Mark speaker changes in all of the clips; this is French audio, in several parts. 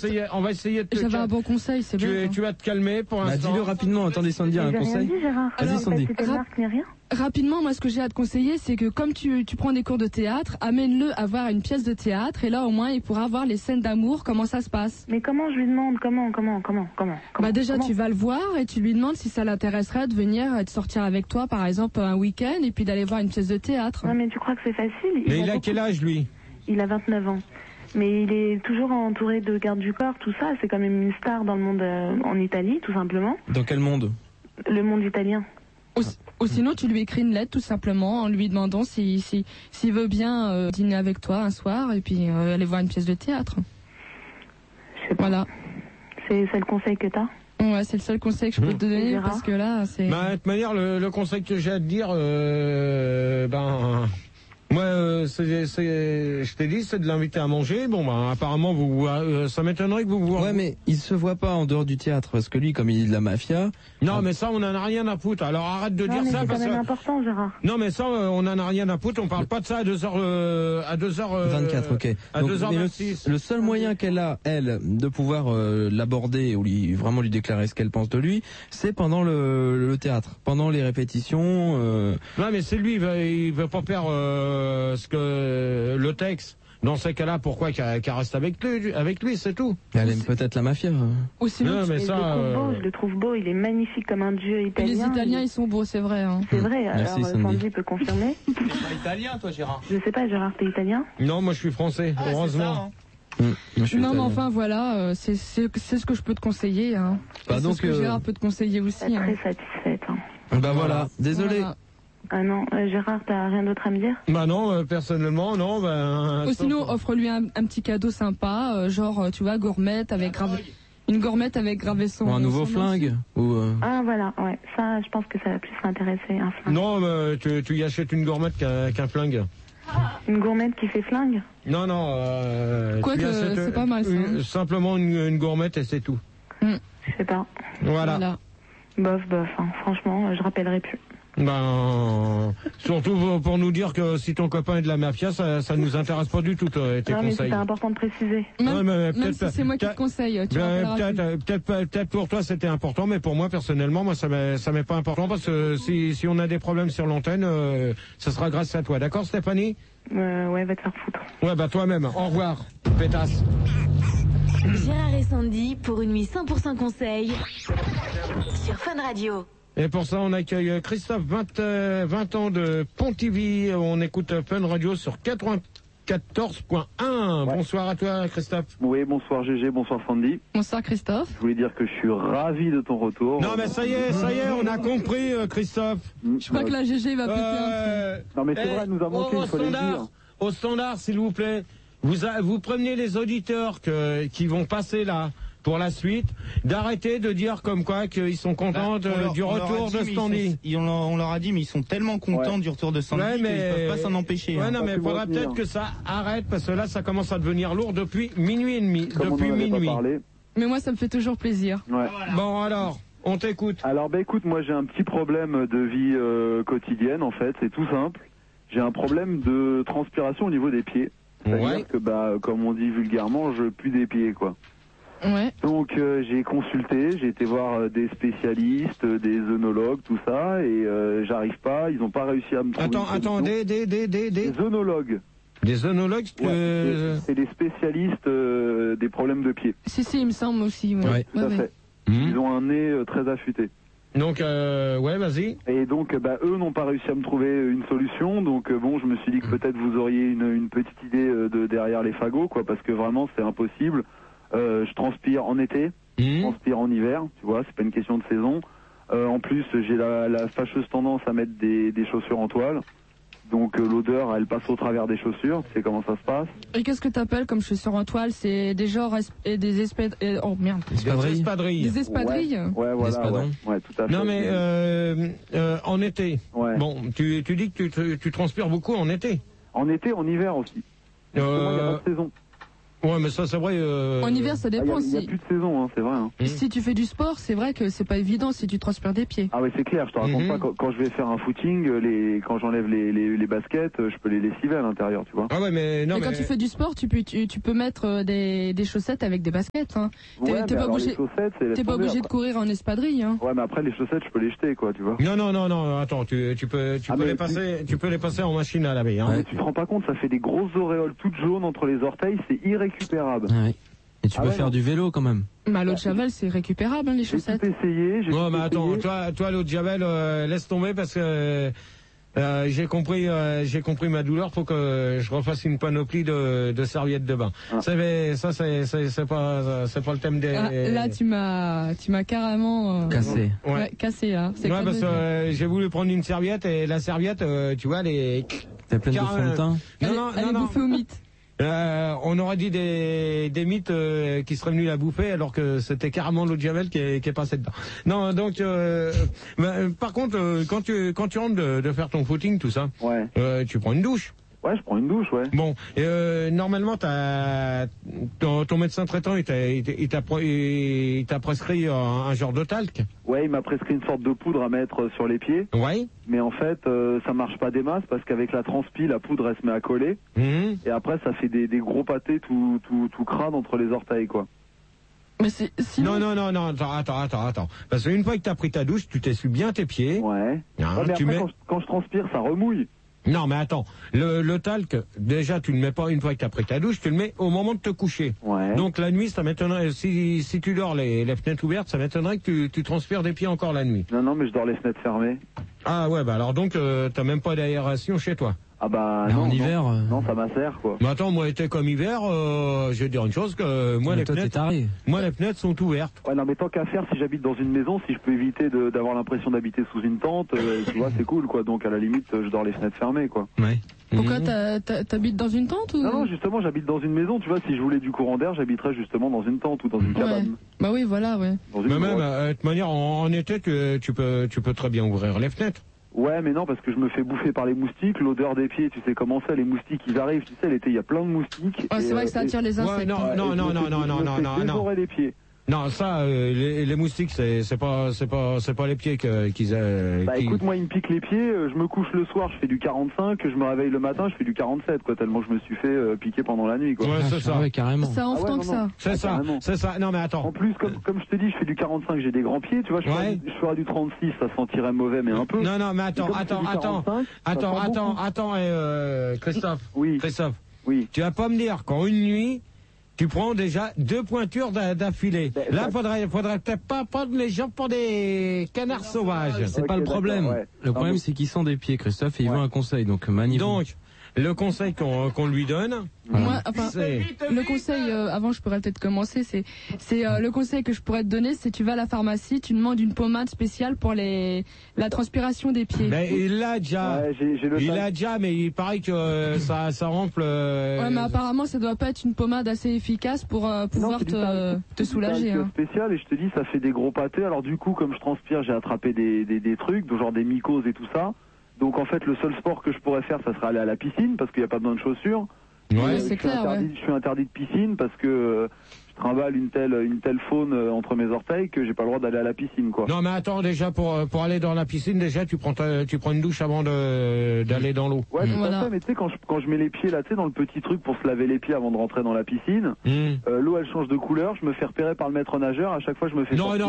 Speaker 1: essayer de te
Speaker 2: J'avais un bon conseil, c'est bien.
Speaker 1: Tu vas te calmer pour l'instant.
Speaker 3: Dis-le rapidement, attendez Sandy, un conseil.
Speaker 4: Vas-y
Speaker 3: Sandy.
Speaker 2: Rapidement, moi, ce que j'ai à te conseiller, c'est que comme tu prends des cours de théâtre, amène-le à voir une pièce de théâtre et là, au moins, il pourra voir les scènes d'amour, comment ça se passe.
Speaker 4: Mais comment je lui demande, comment
Speaker 2: Déjà, tu vas le voir et tu lui demandes si ça l'intéresserait de venir et de sortir avec toi, par exemple, un week-end et puis d'aller voir une pièce de théâtre.
Speaker 4: Non, mais tu crois que c'est facile?
Speaker 1: Mais il a quel âge, lui?
Speaker 4: Il a 29 ans. Mais il est toujours entouré de gardes du corps, tout ça. C'est quand même une star dans le monde en Italie, tout simplement.
Speaker 3: Dans quel monde?
Speaker 4: Le monde italien.
Speaker 2: Ou sinon, tu lui écris une lettre tout simplement en lui demandant s'il veut bien dîner avec toi un soir et puis aller voir une pièce de théâtre.
Speaker 4: Je sais pas. Voilà. C'est le conseil que t'as?
Speaker 2: Ouais, c'est le seul conseil que je peux te donner parce que là, c'est...
Speaker 1: Bah, de toute manière, le conseil que j'ai à te dire, moi, je t'ai dit, c'est de l'inviter à manger. Bon, apparemment, ça m'étonnerait que vous...
Speaker 3: Ouais, mais il se voit pas en dehors du théâtre, parce que lui, comme il est de la mafia...
Speaker 1: Non, mais ça, on en a rien à foutre. Alors, arrête de dire ça,
Speaker 4: parce que... c'est quand même important, Gérard.
Speaker 1: Non, mais ça, on en a rien à foutre. On parle pas de ça à 2h24,
Speaker 3: ok.
Speaker 1: À 2h26.
Speaker 3: Le seul moyen qu'elle a, elle, de pouvoir l'aborder ou vraiment lui déclarer ce qu'elle pense de lui, c'est pendant le théâtre, pendant les répétitions.
Speaker 1: Non, mais c'est lui, il veut pas faire le texte. Dans ces cas-là, pourquoi qu'elle reste avec lui, c'est tout.
Speaker 3: Elle aime peut-être la mafia.
Speaker 2: Ou sinon,
Speaker 1: non, mais ça,
Speaker 4: je le trouve beau, il est magnifique comme un dieu italien.
Speaker 2: Les Italiens, ils sont beaux, c'est vrai. Hein.
Speaker 4: C'est vrai,
Speaker 3: merci,
Speaker 4: alors Sandy peut confirmer.
Speaker 5: T'es pas italien, toi, Gérard?
Speaker 4: Je sais pas, Gérard, t'es italien?
Speaker 1: Non, moi je suis français, heureusement.
Speaker 2: Non, mais enfin voilà, c'est ce que je peux te conseiller. Hein.
Speaker 3: Bah,
Speaker 2: c'est
Speaker 3: donc,
Speaker 2: ce que Gérard peut te conseiller aussi.
Speaker 4: Très satisfaite. Hein.
Speaker 3: Bah voilà, désolé.
Speaker 2: Voilà.
Speaker 4: Ah non, Gérard, t'as rien d'autre à me dire?
Speaker 1: Bah non, personnellement, non.
Speaker 2: Ou sinon, offre-lui un petit cadeau sympa, genre, tu vois, gourmette avec une gourmette avec gravé son...
Speaker 3: Ou un nouveau flingue
Speaker 4: Ah voilà, ouais, ça, je pense que ça va plus l'intéresser, un flingue.
Speaker 1: Non, tu y achètes une gourmette qu'un flingue.
Speaker 4: Une gourmette qui fait flingue?
Speaker 1: Non,
Speaker 2: Quoique, c'est pas mal, ça.
Speaker 1: Simplement une gourmette et c'est tout.
Speaker 4: Je sais pas.
Speaker 1: Voilà.
Speaker 4: Bof, hein. Franchement, je rappellerai plus.
Speaker 1: Surtout pour nous dire que si ton copain est de la mafia, ça nous intéresse pas du tout, tes conseils.
Speaker 4: Non, mais c'était important de préciser.
Speaker 2: Même si c'est moi qui te conseille, tu
Speaker 1: peut-être pour toi c'était important, mais pour moi personnellement, ça m'est pas important parce que si on a des problèmes sur l'antenne, ça sera grâce à toi. D'accord, Stéphanie?
Speaker 4: Ouais, va te faire foutre.
Speaker 1: Ouais, bah toi-même. Au revoir, pétasse.
Speaker 6: Gérard et Sandy pour une nuit 100% conseil sur Fun Radio.
Speaker 1: Et pour ça, on accueille Christophe, 20 ans de Pontivy. On écoute Fun Radio sur 94.1. Ouais. Bonsoir à toi, Christophe.
Speaker 7: Oui, bonsoir GG, bonsoir Sandy.
Speaker 2: Bonsoir Christophe.
Speaker 7: Je voulais dire que je suis ravi de ton retour.
Speaker 1: Non, mais ça y est, on a compris, Christophe.
Speaker 2: Je crois que la GG va péter un peu.
Speaker 7: Non, mais c'est vrai, nous a manqué, il fallait le dire.
Speaker 1: Au standard, s'il vous plaît, vous prenez les auditeurs qui vont passer là pour la suite, d'arrêter de dire comme quoi qu'ils sont contents du retour de Sandy.
Speaker 5: On leur a dit, mais ils sont tellement contents du retour de Sandy qu'ils peuvent pas s'en empêcher.
Speaker 1: Ouais, non, mais il faudra peut-être que ça arrête, parce que là, ça commence à devenir lourd depuis minuit et demi. Depuis minuit.
Speaker 2: Mais moi, ça me fait toujours plaisir.
Speaker 7: Ouais.
Speaker 1: Bon, alors, on t'écoute.
Speaker 7: Alors, écoute, moi, j'ai un petit problème de vie quotidienne, en fait. C'est tout simple. J'ai un problème de transpiration au niveau des pieds. C'est-à-dire que, comme on dit vulgairement, je pue des pieds, quoi.
Speaker 2: Ouais.
Speaker 7: Donc j'ai consulté, j'ai été voir des spécialistes, des œnologues, tout ça, et j'arrive pas, ils n'ont pas réussi à me trouver.
Speaker 1: Attends, des
Speaker 7: œnologues.
Speaker 1: Des œnologues,
Speaker 7: c'est les spécialistes des problèmes de pied.
Speaker 2: Si, il me semble aussi.
Speaker 7: Ouais. Tout à fait. Ils ont un nez très affûté.
Speaker 1: Donc, vas-y.
Speaker 7: Et donc, eux n'ont pas réussi à me trouver une solution. Donc, je me suis dit que peut-être vous auriez une petite idée de derrière les fagots, quoi, parce que vraiment, c'est impossible. Je transpire en été, je transpire en hiver, tu vois, c'est pas une question de saison. En plus, j'ai la fâcheuse tendance à mettre des chaussures en toile. Donc l'odeur, elle passe au travers des chaussures, tu sais comment ça se passe.
Speaker 2: Et qu'est-ce que t'appelles comme chaussures en toile? C'est des genres et des espadrilles. Oh merde.
Speaker 1: Des espadrilles.
Speaker 2: Des espadrilles.
Speaker 7: Ouais, voilà. Ouais, tout à fait.
Speaker 1: Non mais en été.
Speaker 7: Ouais.
Speaker 1: Bon, tu dis que tu transpires beaucoup en été.
Speaker 7: En été, en hiver aussi. Moi, il n'y a pas de saison.
Speaker 1: Ouais, mais ça, c'est vrai.
Speaker 2: En hiver, ça dépend.
Speaker 7: Il n'y a plus de saison, hein, c'est vrai. Hein.
Speaker 2: Si tu fais du sport, c'est vrai que c'est pas évident si tu transpires des pieds.
Speaker 7: Ah oui, c'est clair, je te raconte pas, quand je vais faire un footing, quand j'enlève les baskets, je peux les lessiver à l'intérieur, tu vois.
Speaker 1: Ah ouais, mais non,
Speaker 2: mais quand tu fais du sport, tu peux mettre des chaussettes avec des baskets. Hein. T'es pas obligé de courir en espadrille. Hein.
Speaker 7: Ouais, mais après, les chaussettes, je peux les jeter, quoi, tu vois.
Speaker 1: Non, attends, tu peux les passer en machine à laver. Hein.
Speaker 7: Mais tu te rends pas compte, ça fait des grosses auréoles toutes jaunes entre les orteils, c'est irrécupérable.
Speaker 3: Ah oui. Et tu peux faire du vélo quand même.
Speaker 2: Mais l'eau de Javel, c'est récupérable, hein, les chaussettes.
Speaker 7: J'ai tout essayé.
Speaker 1: Ouais, mais attends, toi l'eau de Javel, laisse tomber parce que j'ai compris ma douleur. Faut que je refasse une panoplie de serviettes de bain. Ah. C'est pas le thème des.
Speaker 2: Ah, là, tu m'as carrément
Speaker 3: cassé.
Speaker 2: Ouais, cassé là.
Speaker 1: Ouais, parce que j'ai voulu prendre une serviette et la serviette, tu vois, elle est.
Speaker 3: T'es pleine de fond de teint.
Speaker 2: Elle est bouffée au mythe.
Speaker 1: On aurait dit des mythes qui seraient venus la bouffer alors que c'était carrément l'eau de Javel qui est passée dedans. Non, donc par contre quand tu rentres de faire ton footing tout ça, tu prends une douche.
Speaker 7: Ouais, je prends une douche, ouais.
Speaker 1: Bon, normalement, ton médecin traitant, il t'a prescrit un genre de talc.
Speaker 7: Ouais, il m'a prescrit une sorte de poudre à mettre sur les pieds.
Speaker 1: Ouais.
Speaker 7: Mais en fait, ça marche pas des masses parce qu'avec la transpi, la poudre, elle se met à coller.
Speaker 1: Mmh.
Speaker 7: Et après, ça fait des gros pâtés tout crades entre les orteils, quoi.
Speaker 2: Mais sinon...
Speaker 1: Non, attends. Parce qu'une fois que t'as pris ta douche, tu t'essuies bien tes pieds.
Speaker 7: Ouais. Mais après, quand je transpire, ça remouille.
Speaker 1: Non, mais attends, le talc, déjà, tu ne le mets pas une fois que tu as pris ta douche, tu le mets au moment de te coucher.
Speaker 7: Ouais.
Speaker 1: Donc la nuit, ça m'étonnerait, si tu dors les fenêtres ouvertes, ça m'étonnerait que tu transpires des pieds encore la nuit.
Speaker 7: Non, mais je dors les fenêtres fermées.
Speaker 1: Ah ouais, bah alors donc, t'as même pas d'aération chez toi.
Speaker 7: Ah bah
Speaker 3: non, en hiver.
Speaker 7: Non, ça m'assère, quoi.
Speaker 1: Mais attends, moi, été comme hiver, je vais dire une chose, que moi, les fenêtres sont ouvertes.
Speaker 7: Ouais, non, mais tant qu'à faire, si j'habite dans une maison, si je peux éviter d'avoir l'impression d'habiter sous une tente, tu vois, c'est cool, quoi. Donc, à la limite, je dors les fenêtres fermées, quoi.
Speaker 3: Ouais.
Speaker 2: Pourquoi t'habites dans une tente ou...
Speaker 7: Non, justement, j'habite dans une maison, tu vois, si je voulais du courant d'air, j'habiterais justement dans une tente ou dans une cabane.
Speaker 2: Bah oui, voilà, ouais.
Speaker 1: Mais même, de toute manière, en été, tu peux très bien ouvrir les fenêtres.
Speaker 7: Ouais, mais non, parce que je me fais bouffer par les moustiques, l'odeur des pieds, tu sais comment ça, les moustiques, ils arrivent, tu sais, l'été, il y a plein de moustiques.
Speaker 2: Ouais, c'est vrai que ça attire les insectes.
Speaker 1: Ouais, non.
Speaker 7: Dévorer les pieds.
Speaker 1: Non, ça, les moustiques, c'est pas les pieds qu'ils
Speaker 7: écoute, moi, ils me piquent les pieds, je me couche le soir, je fais du 45, je me réveille le matin, je fais du 47, quoi, tellement je me suis fait piquer pendant la nuit, quoi.
Speaker 1: Ouais, c'est ça.
Speaker 3: Ouais, carrément.
Speaker 2: Ça en tant que ça.
Speaker 1: C'est ça. Non, mais attends.
Speaker 7: En plus, comme je te dis, je fais du 45, j'ai des grands pieds, tu vois, je ferais du 36, ça sentirait mauvais, mais un peu.
Speaker 1: Non, mais attends, Christophe.
Speaker 7: Oui.
Speaker 1: Christophe.
Speaker 7: Oui.
Speaker 1: Tu vas pas me dire qu'en une nuit, tu prends déjà 2 pointures d'affilée. Là, faudrait peut-être pas prendre les gens pour des canards sauvages.
Speaker 3: C'est pas le problème.
Speaker 7: Ouais.
Speaker 3: Le problème, c'est qu'ils sont des pieds, Christophe, et il veut un conseil, donc magnifique.
Speaker 1: Donc, le conseil qu'on lui donne,
Speaker 2: moi, le conseil, avant je pourrais peut-être commencer, c'est le conseil que je pourrais te donner, c'est tu vas à la pharmacie, tu demandes une pommade spéciale pour la transpiration des pieds.
Speaker 1: Mais il l'a déjà. Ouais, mais il paraît que ça renfle.
Speaker 2: Ouais, mais apparemment ça doit pas être une pommade assez efficace pour pouvoir te soulager.
Speaker 7: C'est spécial et je te dis, ça fait des gros pâtés. Alors du coup, comme je transpire, j'ai attrapé des trucs, genre des mycoses et tout ça. Donc en fait, le seul sport que je pourrais faire, ça serait aller à la piscine parce qu'il n'y a pas besoin de chaussures.
Speaker 2: Ouais, c'est clair.
Speaker 7: Je suis interdit de piscine parce que je trimballe une telle faune entre mes orteils que j'ai pas le droit d'aller à la piscine, quoi.
Speaker 1: Non, mais attends, déjà pour aller dans la piscine, déjà tu prends une douche avant d'aller dans l'eau.
Speaker 7: Ouais, tout à fait. Mais tu sais, quand je mets les pieds là, tu sais, dans le petit truc pour se laver les pieds avant de rentrer dans la piscine, l'eau elle change de couleur. Je me fais repérer par le maître nageur. À chaque fois, je me fais. Non.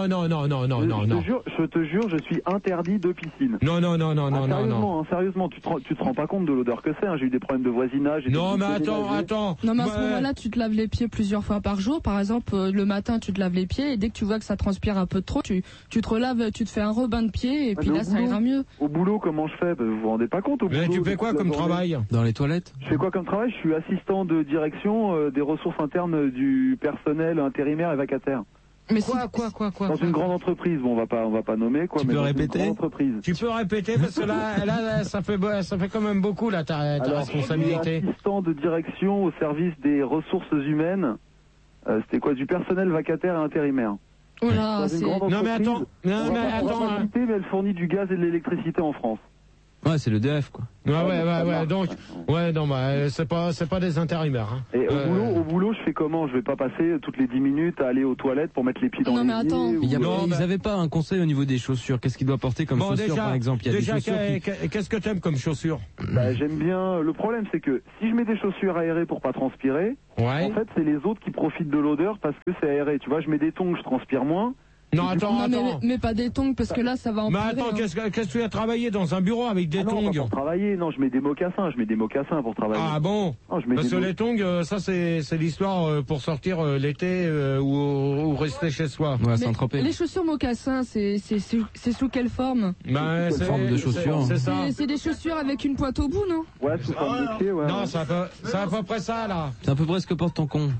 Speaker 7: Je te jure, je suis interdit de piscine.
Speaker 1: Non.
Speaker 7: Sérieusement, tu te rends pas compte de l'odeur que c'est. Hein. J'ai eu des problèmes de voisinage.
Speaker 1: Non, mais attends.
Speaker 2: Non, mais à ce moment-là, tu te laves les pieds plusieurs fois par jour. Par exemple, le matin, tu te laves les pieds et dès que tu vois que ça transpire un peu trop, tu te relaves, tu te fais un rebain de pieds et puis là, ça ira mieux.
Speaker 7: Au boulot, comment je fais? Vous vous rendez pas compte au boulot?
Speaker 1: Mais tu fais quoi comme travail?
Speaker 3: Dans les toilettes?
Speaker 7: Je fais quoi comme travail? Je suis assistant de direction des ressources internes du personnel intérimaire et vacataire.
Speaker 2: Mais
Speaker 1: quoi?
Speaker 7: Dans une grande entreprise, bon, on va pas nommer, quoi.
Speaker 3: Tu peux répéter?
Speaker 1: Tu peux répéter parce que là, ça fait quand même beaucoup, là, ta responsabilité.
Speaker 7: Je suis assistant de direction au service des ressources humaines. C'était quoi? Du personnel vacataire et intérimaire.
Speaker 2: Oh là,
Speaker 7: non mais attends.
Speaker 1: Non mais attends.
Speaker 7: Mais elle fournit du gaz et de l'électricité en France.
Speaker 3: Ouais, c'est le DF, quoi.
Speaker 1: Ouais, donc, non, bah, c'est pas des intérimaires, hein.
Speaker 7: Et au boulot, je fais comment? Je vais pas passer toutes les 10 minutes à aller aux toilettes pour mettre les pieds dans les pieds.
Speaker 3: Ils avaient pas un conseil au niveau des chaussures. Qu'est-ce qu'il doit porter comme chaussures, par exemple? Il y a des chaussures
Speaker 1: qu'est-ce que t'aimes comme chaussures?
Speaker 7: Bah, j'aime bien. Le problème, c'est que si je mets des chaussures aérées pour pas transpirer, en fait, c'est les autres qui profitent de l'odeur parce que c'est aéré. Tu vois, je mets des tongs, je transpire moins.
Speaker 1: Non, attends.
Speaker 2: Mais pas des tongs, parce que là, ça va empirer.
Speaker 1: Mais attends, qu'est-ce que tu as travaillé dans un bureau avec des tongs?
Speaker 7: Non, pas pour travailler, non, je mets des mocassins pour travailler.
Speaker 1: Ah bon?
Speaker 7: Non,
Speaker 1: parce que les tongs, ça c'est l'histoire pour sortir l'été ou rester chez soi.
Speaker 3: Ouais, Saint-Tropez.
Speaker 2: Les chaussures mocassins, c'est sous quelle forme?
Speaker 3: Bah, c'est forme de chaussures.
Speaker 1: C'est ça.
Speaker 2: C'est des chaussures avec une pointe au bout, non?
Speaker 7: Ouais, sous forme de pied, ouais.
Speaker 1: Non, c'est à peu près ça, là.
Speaker 3: C'est à peu près ce que porte ton con.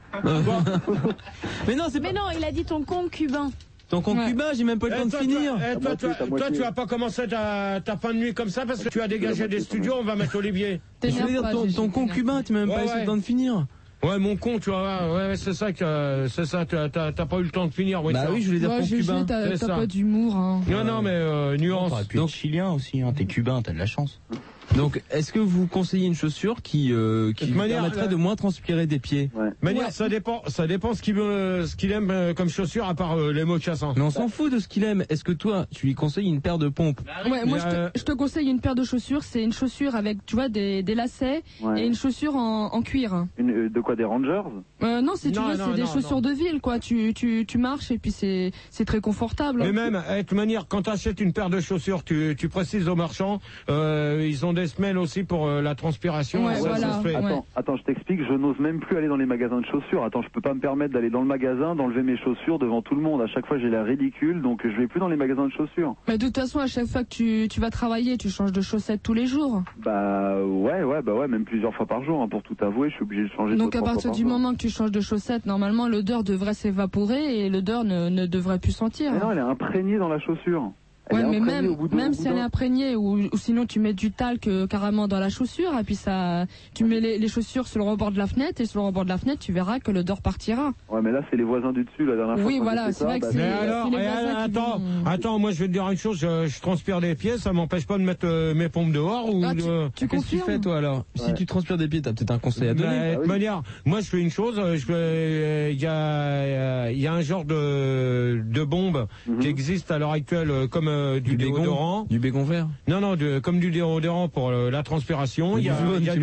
Speaker 8: Mais non, il a dit ton con cubain.
Speaker 3: Ton con cubain, j'ai même pas eu le temps de finir.
Speaker 1: Toi, tu vas pas commencer ta fin de nuit comme ça parce que tu as dégagé des studios, on va mettre Olivier.
Speaker 3: Je veux dire, ton con cubain, tu m'as même pas eu le temps de finir.
Speaker 1: Ouais, mon con, tu vois, c'est ça, t'as pas eu le temps de finir.
Speaker 3: Bah oui, je voulais dire con cubain.
Speaker 2: T'as pas d'humour, hein.
Speaker 1: Non, mais nuance.
Speaker 5: T'aurais pu être chilien aussi, hein, t'es cubain, t'as de la chance.
Speaker 3: Donc, est-ce que vous conseillez une chaussure qui permettrait de moins transpirer des pieds?
Speaker 1: Manière, ça dépend ce qu'il aime comme chaussure à part les mocassins.
Speaker 3: Mais on s'en fout de ce qu'il aime. Est-ce que toi, tu lui conseilles une paire de pompes?
Speaker 2: Ouais, moi je te conseille une paire de chaussures. C'est une chaussure avec, tu vois, des lacets et une chaussure en cuir.
Speaker 7: De quoi, des Rangers?
Speaker 2: Non, si tu veux, c'est des chaussures de ville, quoi. Tu marches et puis c'est très confortable.
Speaker 1: Mais même, de toute manière, quand tu achètes une paire de chaussures, tu précises aux marchands, ils ont des semelles aussi pour la transpiration.
Speaker 2: Ouais, voilà.
Speaker 7: Attends, je t'explique, je n'ose même plus aller dans les magasins de chaussures. Attends, je peux pas me permettre d'aller dans le magasin, d'enlever mes chaussures devant tout le monde. À chaque fois, j'ai l'air ridicule, donc je vais plus dans les magasins de chaussures.
Speaker 2: Mais de toute façon, à chaque fois que tu vas travailler, tu changes de chaussettes tous les jours.
Speaker 7: Bah ouais, même plusieurs fois par jour, hein, pour tout avouer, je suis obligé de changer.
Speaker 2: Donc à partir du moment que tu changes de chaussettes, normalement l'odeur devrait s'évaporer et l'odeur ne devrait plus sentir.
Speaker 7: Mais non, elle est imprégnée dans la chaussure.
Speaker 2: Ouais, mais même si elle est imprégnée ou sinon tu mets du talc carrément dans la chaussure et puis ça, tu mets les chaussures sur le rebord de la fenêtre et sur le rebord de la fenêtre tu verras que l'odeur partira.
Speaker 7: Ouais, mais là c'est les voisins du dessus la dernière fois.
Speaker 2: Oui, voilà, c'est vrai que c'est.
Speaker 1: Mais alors, attends, moi je vais te dire une chose, je transpire des pieds, ça m'empêche pas de mettre mes pompes dehors ou.
Speaker 2: Qu'est-ce
Speaker 3: que tu fais toi alors? Si tu transpires des pieds, t'as peut-être un conseil à donner.
Speaker 1: Manière, moi je fais une chose, il y a un genre de bombe qui existe à l'heure actuelle comme du déodorant.
Speaker 3: Du bégon vert?
Speaker 1: Non, comme du déodorant pour la transpiration. Il y a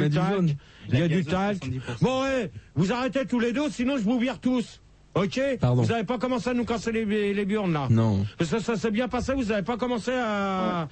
Speaker 1: du talc. Bon, vous arrêtez tous les deux, sinon je vous vire tous. Ok?
Speaker 3: Pardon.
Speaker 1: Vous n'avez pas commencé à nous casser les burnes là?
Speaker 3: Non.
Speaker 1: Ça s'est bien passé, vous n'avez pas commencé à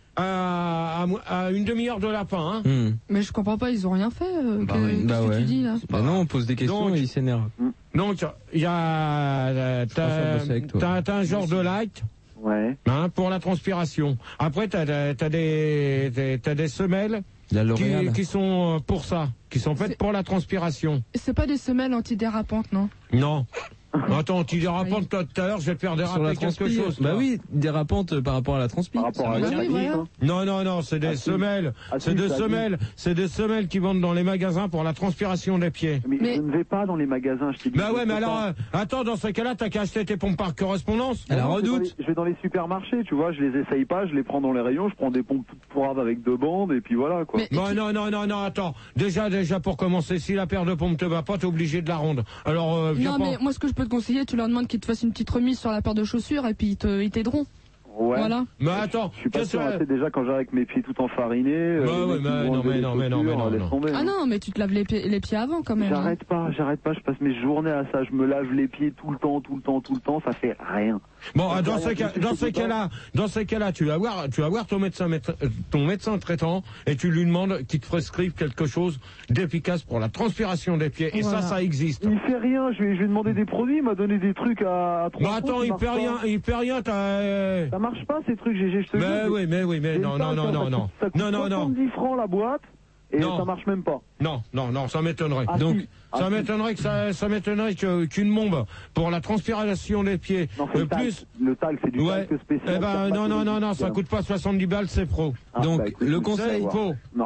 Speaker 1: une demi-heure de la fin, hein?
Speaker 2: Mais je comprends pas, ils ont rien fait. Qu'est-ce que tu dis là?
Speaker 3: Bah non, on pose des questions et ils s'énervent.
Speaker 1: Donc, il y a t'as un genre de light.
Speaker 7: Ouais.
Speaker 1: Hein, pour la transpiration. Après, t'as des semelles qui sont pour ça, qui sont faites pour la transpiration.
Speaker 2: C'est pas des semelles antidérapantes, non?
Speaker 1: Non. Attends, antidérapante, tout à l'heure, je vais te faire déraper quelque chose.
Speaker 3: Bah oui, dérapante par rapport à la transpi.
Speaker 7: Par rapport à la
Speaker 1: Non, c'est des semelles. C'est des semelles qui vendent dans les magasins pour la transpiration des pieds.
Speaker 7: Mais je ne vais pas dans les magasins, je t'ai dit.
Speaker 1: Bah ouais, mais alors, attends, dans ce cas-là, t'as qu'à acheter tes pompes par correspondance.
Speaker 3: À la Redoute.
Speaker 7: Je vais dans les supermarchés, tu vois, je les essaye pas, je les prends dans les rayons, je prends des pompes toutes pourraves avec 2 bandes, et puis voilà, quoi.
Speaker 1: Non, attends. Déjà, pour commencer, si la paire de pompes te va pas, t'es obligé de la rendre. Alors, viens pas.
Speaker 2: Mais moi, ce que je peux te conseiller, tu leur demandes qu'ils te fassent une petite remise sur la paire de chaussures et puis ils t'aideront.
Speaker 7: Ouais.
Speaker 2: Voilà.
Speaker 1: Mais attends,
Speaker 7: je suis pas sûr, déjà quand j'arrive avec mes pieds tout enfarinés.
Speaker 1: Non.
Speaker 2: Ah non, mais tu te laves les pieds avant quand même.
Speaker 7: J'arrête pas, je passe mes journées à ça, je me lave les pieds tout le temps, ça fait rien.
Speaker 1: Bon, dans ces cas-là, tu vas voir ton médecin traitant et tu lui demandes qu'il te prescrive quelque chose d'efficace pour la transpiration des pieds. Et ça existe.
Speaker 7: Il fait rien, je vais demander des produits, il m'a donné des trucs à 3
Speaker 1: Mais attends, il fait rien,
Speaker 7: Ça marche pas ces trucs, je te dis.
Speaker 1: Mais oui, non.
Speaker 7: Ça coûte 70 francs la boîte. Et ça marche même pas.
Speaker 1: Non, ça m'étonnerait. Ça m'étonnerait qu'une bombe pour la transpiration des pieds.
Speaker 7: Non, le talc, c'est du talc spécial.
Speaker 1: Eh ben, non, ça coûte pas 70 balles, c'est pro. Le conseil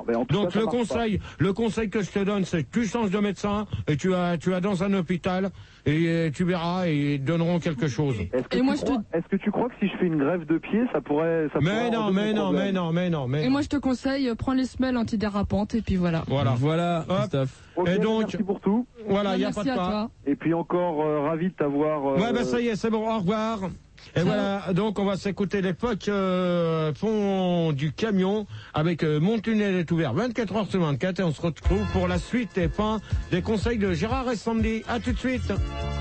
Speaker 1: que je te donne, c'est que tu changes de médecin et tu vas dans un hôpital et tu verras, ils donneront quelque chose.
Speaker 7: Est-ce que tu crois que si je fais une greffe de pied, ça pourrait...
Speaker 1: Mais non.
Speaker 2: Et moi je te conseille, prends les semelles antidérapantes et puis voilà.
Speaker 3: Voilà, Christophe.
Speaker 7: Okay,
Speaker 1: et donc,
Speaker 7: merci pour tout.
Speaker 1: Voilà, il n'y a pas de quoi.
Speaker 7: Et puis encore ravi de t'avoir...
Speaker 1: Ouais, bah ça y est, c'est bon, au revoir. Et voilà, donc on va s'écouter l'époque fond du camion avec Mon tunnel est ouvert 24 heures sur 24 et on se retrouve pour la suite et fin des conseils de Gérard et Sandy. À tout de suite.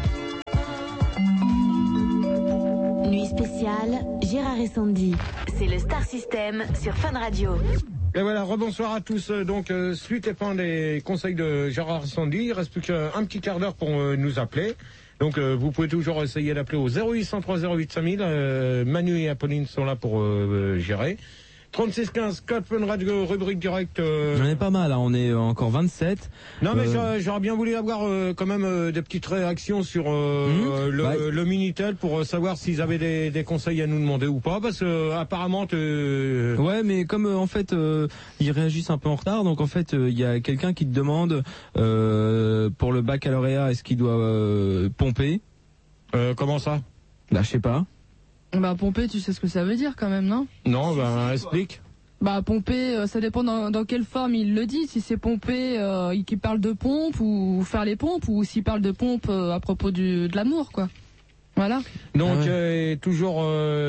Speaker 6: Nuit spéciale, Gérard et Sandy. C'est le Star System sur Fun Radio.
Speaker 1: Et voilà, rebonsoir à tous. Donc, suite et fin des conseils de Gérard et Sandy. Il reste plus qu'un petit quart d'heure pour nous appeler. Donc, vous pouvez toujours essayer d'appeler au 0803 08 5000. Manu et Apolline sont là pour gérer. 36 15 code Fun Radio, rubrique directe.
Speaker 3: J'en ai pas mal, hein. On est encore 27.
Speaker 1: Non mais j'aurais bien voulu avoir quand même des petites réactions sur le Minitel pour savoir s'ils avaient des conseils à nous demander ou pas, parce que apparemment
Speaker 3: ouais, mais comme en fait ils réagissent un peu en retard, donc en fait il y a quelqu'un qui te demande pour le baccalauréat, est-ce qu'il doit pomper
Speaker 1: comment ça?
Speaker 3: Bah je sais pas.
Speaker 2: Bah pomper, tu sais ce que ça veut dire quand même, non?
Speaker 1: Non, bah explique.
Speaker 2: Bah pomper, ça dépend dans quelle forme il le dit. Si c'est pomper, qu'il parle de pompe ou faire les pompes, ou s'il parle de pompe à propos de l'amour, quoi. Voilà.
Speaker 1: Donc toujours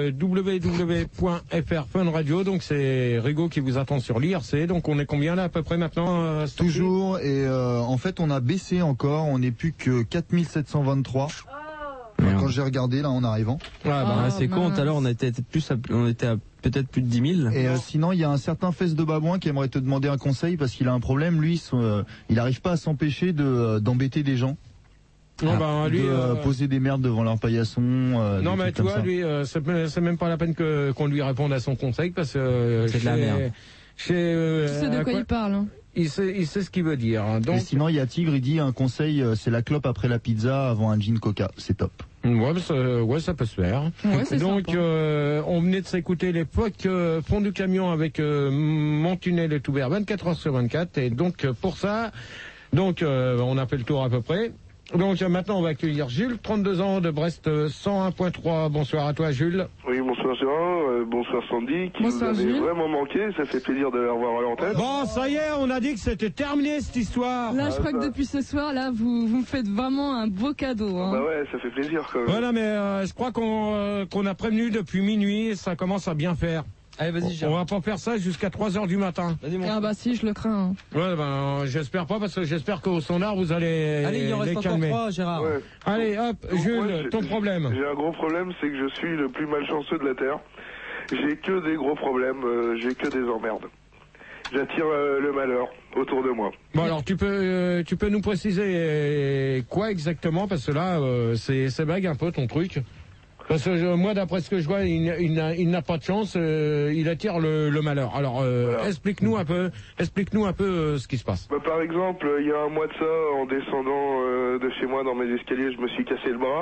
Speaker 1: www.fr Fun Radio. Donc c'est Rigaud qui vous attend sur l'IRC. Donc on est combien là à peu près maintenant
Speaker 9: toujours, et en fait on a baissé encore. On n'est plus que 4723. Quand j'ai regardé là en arrivant.
Speaker 3: C'est con, tout à l'heure on était à peut-être plus de 10 000.
Speaker 9: Et sinon il y a un certain Fesse de Babouin qui aimerait te demander un conseil parce qu'il a un problème, lui il n'arrive pas à s'empêcher d'embêter des gens. Poser des merdes devant leur paillasson.
Speaker 1: Non mais tu vois, lui c'est même pas la peine qu'on lui réponde à son conseil parce que
Speaker 3: c'est de la merde.
Speaker 2: Tu sais de quoi il parle, hein.
Speaker 1: Il sait ce qu'il veut dire. Donc... Et
Speaker 9: sinon, il y a Tigre, il dit un conseil, c'est la clope après la pizza avant un gin coca. C'est top.
Speaker 1: Ouais, ça peut se faire.
Speaker 2: Ouais,
Speaker 1: donc, on venait de s'écouter l'époque fond du camion avec Mon tunnel est ouvert 24 heures sur 24. Et donc, pour ça, on a fait le tour à peu près. Donc maintenant on va accueillir Jules, 32 ans de Brest 101.3. Bonsoir à toi Jules.
Speaker 10: Oui, bonsoir Gérard, bonsoir Sandy, qui vous avez vraiment manqué, ça fait plaisir de la revoir à l'antenne.
Speaker 1: Bon, ça y est, on a dit que c'était terminé cette histoire.
Speaker 2: Là, je crois que depuis ce soir, là, vous me faites vraiment un beau cadeau. Hein.
Speaker 10: Bah ouais, ça fait plaisir quand même.
Speaker 1: Voilà, mais je crois qu'on a prévenu depuis minuit, ça commence à bien faire.
Speaker 3: Allez, vas-y,
Speaker 1: on va pas faire ça jusqu'à 3h du matin.
Speaker 2: Ah bah si, je le crains.
Speaker 1: Ouais, j'espère pas, parce que j'espère qu'au standard, vous allez
Speaker 3: il en reste encore 3, Gérard.
Speaker 10: Ouais.
Speaker 1: Allez, hop, Jules, ton problème.
Speaker 10: J'ai un gros problème, c'est que je suis le plus malchanceux de la Terre. J'ai que des gros problèmes, j'ai que des emmerdes. J'attire le malheur autour de moi.
Speaker 1: Bon alors tu peux nous préciser quoi exactement, parce que là c'est vague un peu ton truc. Parce que moi, d'après ce que je vois, il n'a pas de chance, il attire le malheur. Alors, voilà. Explique-nous un peu ce qui se passe.
Speaker 10: Bah, par exemple, il y a un mois de ça, en descendant de chez moi dans mes escaliers, je me suis cassé le bras.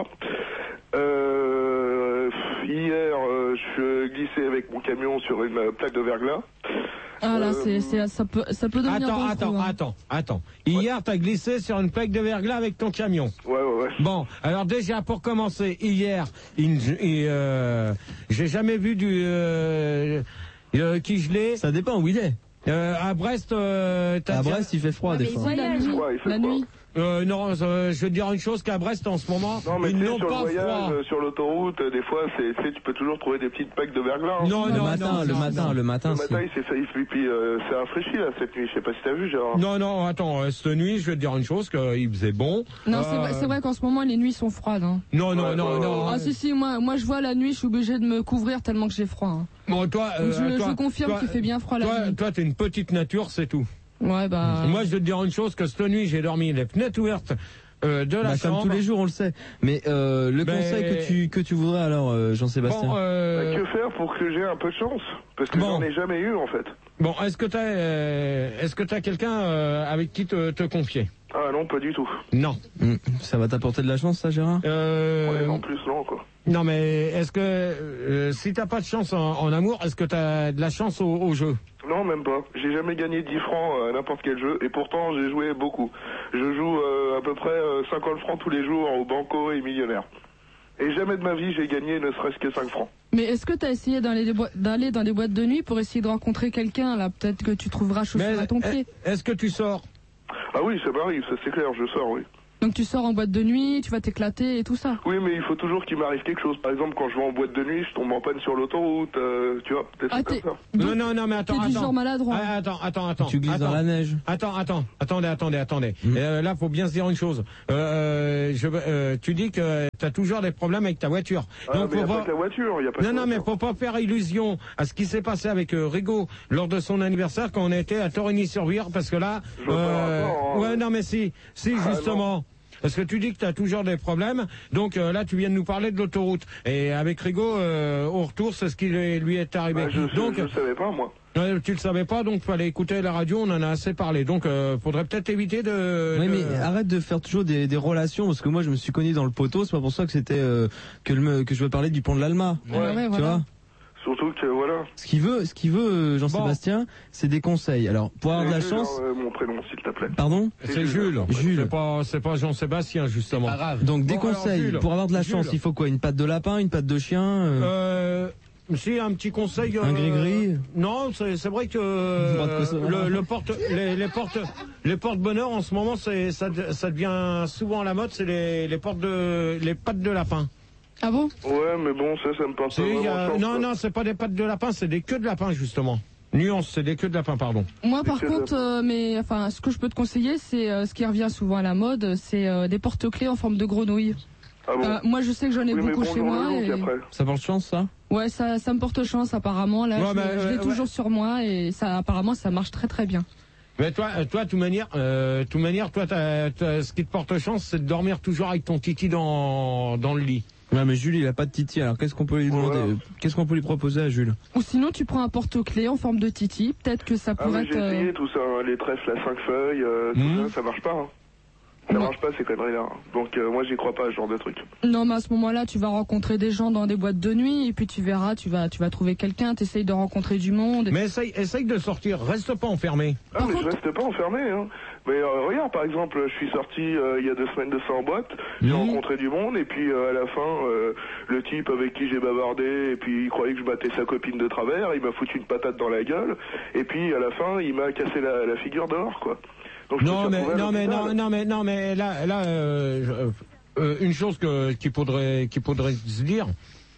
Speaker 10: Hier, je glissais avec mon camion sur une plaque de verglas.
Speaker 2: Ah là, ça peut devenir
Speaker 1: Attends. Hier, t'as glissé sur une plaque de verglas avec ton camion.
Speaker 10: Ouais.
Speaker 1: Bon, alors déjà, pour commencer, hier, j'ai jamais vu qui gelé.
Speaker 3: Ça dépend où il est.
Speaker 1: À Brest,
Speaker 3: à Brest, il fait froid des fois.
Speaker 2: La nuit.
Speaker 1: Non, je vais te dire une chose, qu'à Brest en ce moment, ils n'ont pas froid.
Speaker 10: Sur l'autoroute, des fois, tu peux toujours trouver des petites plaques de verglas. Hein.
Speaker 3: Le matin,
Speaker 10: c'est rafraîchi là cette nuit. Je sais pas si t'as vu, genre.
Speaker 1: Non, attends, cette nuit, je vais te dire une chose, qu'il faisait bon.
Speaker 2: Non, c'est vrai qu'en ce moment, les nuits sont froides. Hein.
Speaker 1: Non.
Speaker 2: Ah si, moi je vois la nuit, je suis obligé de me couvrir tellement que j'ai froid. Hein.
Speaker 1: Bon, toi,
Speaker 2: je confirme qu'il fait bien froid la nuit.
Speaker 1: Toi, t'es une petite nature, c'est tout.
Speaker 2: Ouais, bah.
Speaker 1: Moi, je vais te dire une chose, que cette nuit, j'ai dormi les fenêtres ouvertes de la chambre.
Speaker 3: Comme tous les jours, on le sait. Mais le conseil que tu voudrais alors, Jean-Sébastien.
Speaker 10: Que faire pour que j'ai un peu de chance? Parce que j'en ai jamais eu, en fait.
Speaker 1: Bon, est-ce que t'as quelqu'un avec qui te confier?
Speaker 10: Ah non, pas du tout.
Speaker 1: Non.
Speaker 3: Ça va t'apporter de la chance, ça, Gérard?
Speaker 10: Ouais, en plus, non, quoi.
Speaker 1: Non, mais est-ce que si t'as pas de chance en amour, est-ce que t'as de la chance au jeu?
Speaker 10: Non, même pas. J'ai jamais gagné 10 francs à n'importe quel jeu, et pourtant j'ai joué beaucoup. Je joue à peu près 50 francs tous les jours au Banco et Millionnaire. Et jamais de ma vie j'ai gagné ne serait-ce que 5 francs.
Speaker 2: Mais est-ce que t'as essayé d'aller dans des boîtes de nuit pour essayer de rencontrer quelqu'un, là? Peut-être que tu trouveras chaussure à ton pied.
Speaker 1: Est-ce que tu sors?
Speaker 10: Ah oui, ça m'arrive, ça c'est clair, je sors, oui.
Speaker 2: Donc tu sors en boîte de nuit, tu vas t'éclater et tout ça?
Speaker 10: Oui, mais il faut toujours qu'il m'arrive quelque chose. Par exemple, quand je vais en boîte de nuit, je tombe en panne sur l'autoroute, tu vois, peut-être comme ça.
Speaker 1: Non, mais attends.
Speaker 2: T'es du genre maladroit.
Speaker 1: Attends.
Speaker 3: Tu glisses dans la neige.
Speaker 1: Attendez. Là, faut bien se dire une chose. Tu dis que t'as toujours des problèmes avec ta voiture.
Speaker 10: Donc, mais pas que la voiture, y a pas de
Speaker 1: Non, mais faut pas faire illusion à ce qui s'est passé avec Rigaud lors de son anniversaire quand on était à Torigny-sur-Vire, parce que là, non, mais si, justement. Parce que tu dis que tu as toujours des problèmes, donc là tu viens de nous parler de l'autoroute. Et avec Rigaud, au retour, c'est ce qui lui est arrivé.
Speaker 10: Je savais pas, moi.
Speaker 1: Tu le savais pas, donc fallait écouter la radio, on en a assez parlé. Donc faudrait peut-être éviter de...
Speaker 3: Oui, mais arrête de faire toujours des relations, parce que moi je me suis connu dans le poteau, c'est pas pour ça que c'était que je veux parler du pont de l'Alma.
Speaker 2: Ouais,
Speaker 3: tu vois.
Speaker 10: Surtout que voilà.
Speaker 3: Ce qu'il veut, Jean-Sébastien, c'est des conseils. Alors, pour avoir de la chance.
Speaker 10: Mon prénom, s'il te plaît.
Speaker 3: Pardon?
Speaker 1: C'est Jules. C'est pas Jean-Sébastien, justement.
Speaker 3: Pas grave. Donc, des conseils. Alors, Jules, pour avoir de la chance, il faut quoi? Une patte de lapin, une patte de chien?
Speaker 1: Si, un petit conseil.
Speaker 3: Un gris-gris?
Speaker 1: Non, c'est vrai que les porte-bonheur en ce moment, ça devient souvent à la mode, c'est les pattes de lapin.
Speaker 2: Ah bon?
Speaker 10: Ouais, mais bon, ça me parle pas vraiment.
Speaker 1: Non, c'est pas des pattes de lapin, c'est des queues de lapin, justement. Nuance, c'est des queues de lapin, pardon.
Speaker 2: Moi, par contre, ce que je peux te conseiller, c'est ce qui revient souvent à la mode, c'est des porte-clés en forme de grenouille.
Speaker 10: Ah bon?
Speaker 2: Moi, je sais que j'en ai beaucoup chez moi.
Speaker 3: Ça porte chance, ça?
Speaker 2: Ouais, ça me porte chance, apparemment. Là, je l'ai toujours sur moi et apparemment, ça marche très très bien.
Speaker 1: Mais toi, de toute manière, ce qui te porte chance, c'est de dormir toujours avec ton titi dans le lit.
Speaker 3: Ouais, mais Jules, il a pas de titi, alors qu'est-ce qu'on peut lui demander? Qu'est-ce qu'on peut lui proposer à Jules?
Speaker 2: Ou sinon, tu prends un porte-clés en forme de titi, peut-être que ça pourrait être...
Speaker 10: J'ai essayé tout ça, les trèfles à 5 feuilles, tout ça marche pas. Hein. Ça marche pas, ces conneries-là. Donc moi, j'y crois pas à ce genre de truc.
Speaker 2: Non, mais à ce moment-là, tu vas rencontrer des gens dans des boîtes de nuit, et puis tu verras, tu vas trouver quelqu'un, t'essayes de rencontrer du monde.
Speaker 1: Mais essaye de sortir, reste pas enfermé.
Speaker 10: Ah, mais je reste pas enfermé, hein. Mais regarde, par exemple, je suis sorti il y a 2 semaines de ça en boîte, j'ai rencontré du monde, et puis à la fin, le type avec qui j'ai bavardé, et puis il croyait que je battais sa copine de travers, il m'a foutu une patate dans la gueule, et puis à la fin, il m'a cassé la figure dehors, quoi. Donc, non,
Speaker 1: mais là, une chose qu'il faudrait se dire,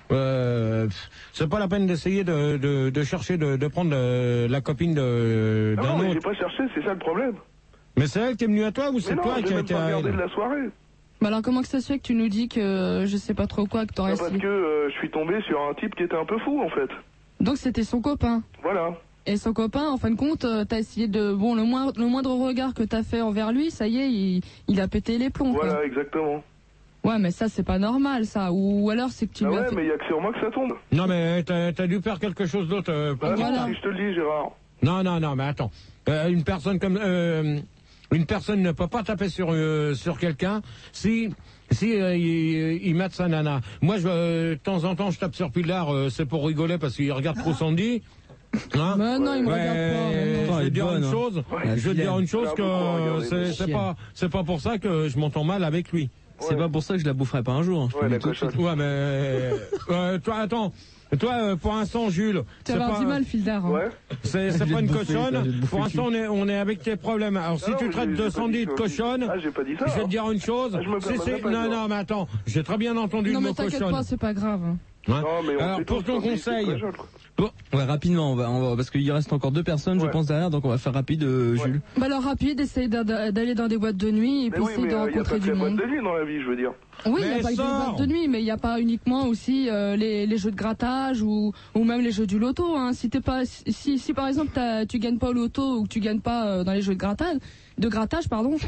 Speaker 1: c'est pas la peine d'essayer de chercher de prendre la copine d'un autre.
Speaker 10: Non, j'ai pas cherché, c'est ça le problème.
Speaker 1: Mais c'est elle qui est venue à toi ou c'est toi qui a été à elle?
Speaker 10: De la soirée.
Speaker 2: Bah alors comment que ça se fait que tu nous dis que je sais pas trop quoi, que t'aurais essayé?
Speaker 10: Parce que je suis tombé sur un type qui était un peu fou en fait.
Speaker 2: Donc c'était son copain?
Speaker 10: Voilà.
Speaker 2: Et son copain, en fin de compte, t'as essayé de... Bon, le moindre regard que t'as fait envers lui, ça y est, il a pété les plombs.
Speaker 10: Voilà,
Speaker 2: quoi.
Speaker 10: Exactement.
Speaker 2: Ouais, mais ça, c'est pas normal, ça. Ou alors, c'est que tu lui as fait...
Speaker 10: mais il y a que sur moi que ça tombe.
Speaker 1: Non, mais t'as dû faire quelque chose d'autre.
Speaker 2: Voilà.
Speaker 10: Si je te le dis, Gérard.
Speaker 1: Non, mais attends. Une personne ne peut pas taper sur quelqu'un si il mate sa nana. Moi, de temps en temps, je tape sur Pilar, c'est pour rigoler parce qu'il regarde trop Sandy. Hein?
Speaker 2: Mais non, il me regarde pas.
Speaker 1: Je vais te dire une chose que c'est pas pour ça que je m'entends mal avec lui.
Speaker 3: C'est pas pour ça que je la boufferai pas un jour.
Speaker 1: Ouais, mais toi, attends. Toi, pour l'instant, Jules,
Speaker 2: tu vas avoir du mal, Fildar. Hein.
Speaker 10: Ouais.
Speaker 1: C'est pas une cochonne. Pour l'instant, on est avec tes problèmes. Alors, si tu traites de Sandy de cochonne,
Speaker 10: j'ai pas dit ça,
Speaker 1: je vais te dire une chose. Non, mais attends, j'ai très bien entendu le mot cochonne.
Speaker 2: Non, mais t'inquiète pas, c'est pas grave.
Speaker 1: Hein? Non, mais alors, pour ton conseil.
Speaker 3: Ouais, rapidement, on va, parce qu'il reste encore 2 personnes, je pense, derrière, donc on va faire rapide, Jules.
Speaker 2: Bah alors rapide, essaye d'aller dans des boîtes de nuit et puis essaye de rencontrer du monde.
Speaker 10: Il y a pas que des boîtes de nuit dans la vie, je veux dire.
Speaker 2: Oui, il n'y a pas que des boîtes de nuit, mais il n'y a pas uniquement aussi les jeux de grattage ou même les jeux du loto. Hein. Si par exemple tu gagnes pas au loto ou que tu gagnes pas dans les jeux de grattage,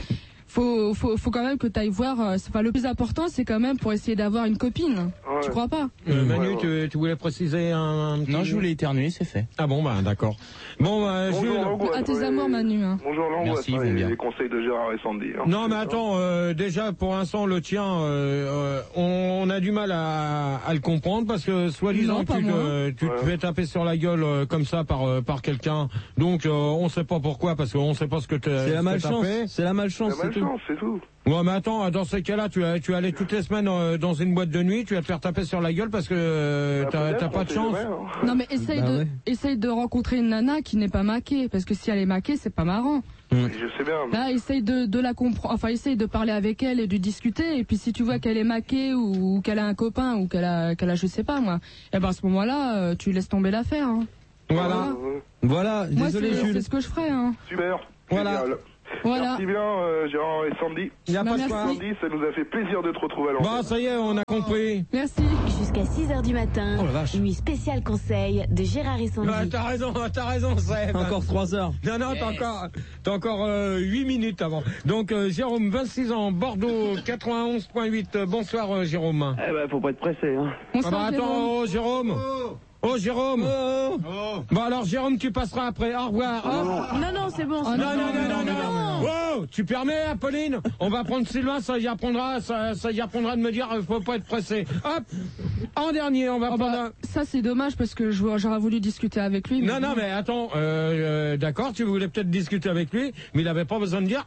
Speaker 2: faut quand même que tu ailles voir. Enfin, le plus important, c'est quand même pour essayer d'avoir une copine.
Speaker 10: Ouais.
Speaker 2: Tu crois pas?
Speaker 1: Manu, tu voulais préciser un petit...
Speaker 5: Non, je voulais éternuer, c'est fait.
Speaker 1: Ah bon, bah d'accord. Bon, bah,
Speaker 10: Bonjour,
Speaker 2: à tes amours, Manu. Hein.
Speaker 10: Bonjour l'angoisse,
Speaker 5: Merci, ils vont bien.
Speaker 10: les conseils de Gérard et Sandy. Hein.
Speaker 1: Non, mais attends, déjà, pour l'instant, le tien, on a du mal à le comprendre parce que, soi-disant,
Speaker 2: Non, pas
Speaker 1: tu te fais taper sur la gueule comme ça par quelqu'un. Donc, on sait pas pourquoi, parce qu'on sait pas ce que tu
Speaker 3: C'est la malchance.
Speaker 1: tapé.
Speaker 3: C'est la malchance,
Speaker 10: C'est
Speaker 3: c'est tout.
Speaker 10: malchance, c'est tout.
Speaker 1: Ouais, mais attends, dans ces cas-là, tu allais toutes les semaines dans une boîte de nuit, tu vas te faire taper sur la gueule parce que t'as pas de chance.
Speaker 2: Non, mais essaye de rencontrer une nana qui n'est pas maquée, parce que si elle est maquée, c'est pas marrant.
Speaker 10: Je sais bien. Mais...
Speaker 2: Là, essaye de la comprendre, enfin, essaye de parler avec elle et de discuter, et puis si tu vois qu'elle est maquée ou qu'elle a un copain ou qu'elle a je sais pas moi, et ben à ce moment-là, tu laisses tomber l'affaire. Hein.
Speaker 3: Voilà,
Speaker 2: Moi,
Speaker 3: désolé Jules.
Speaker 2: c'est ce que je ferais. Hein.
Speaker 10: Super.
Speaker 1: Voilà.
Speaker 10: Génial.
Speaker 2: Voilà.
Speaker 10: Merci bien Gérard et Sandy.
Speaker 1: Il n'y a pas de quoi.
Speaker 10: Sandy, ça nous a fait plaisir de te retrouver à l'antenne.
Speaker 1: Bah, ça y est, on a compris.
Speaker 2: Merci.
Speaker 6: Jusqu'à 6h du matin, nuit spéciale conseil de Gérard et Sandy.
Speaker 1: Bah, t'as raison, Seb.
Speaker 3: Encore 3 heures.
Speaker 1: Non, t'as encore 8 minutes avant. Donc, Jérôme, 26 ans, Bordeaux, 91.8. Bonsoir, Jérôme.
Speaker 11: Eh ben, faut pas être pressé, hein.
Speaker 2: Bonsoir,
Speaker 1: Ah bah, attends, Jérôme. Oh, Jérôme. Bon, alors, Jérôme, tu passeras après. Au revoir.
Speaker 8: Non, c'est bon.
Speaker 1: Non. Wow, tu permets, Apolline? On va prendre Sylvain, ça y apprendra de me dire, faut pas être pressé. Hop, en dernier, on va prendre.
Speaker 2: Ça, c'est dommage parce que j'aurais voulu discuter avec lui.
Speaker 1: Non, mais attends, d'accord, tu voulais peut-être discuter avec lui, mais il avait pas besoin de dire.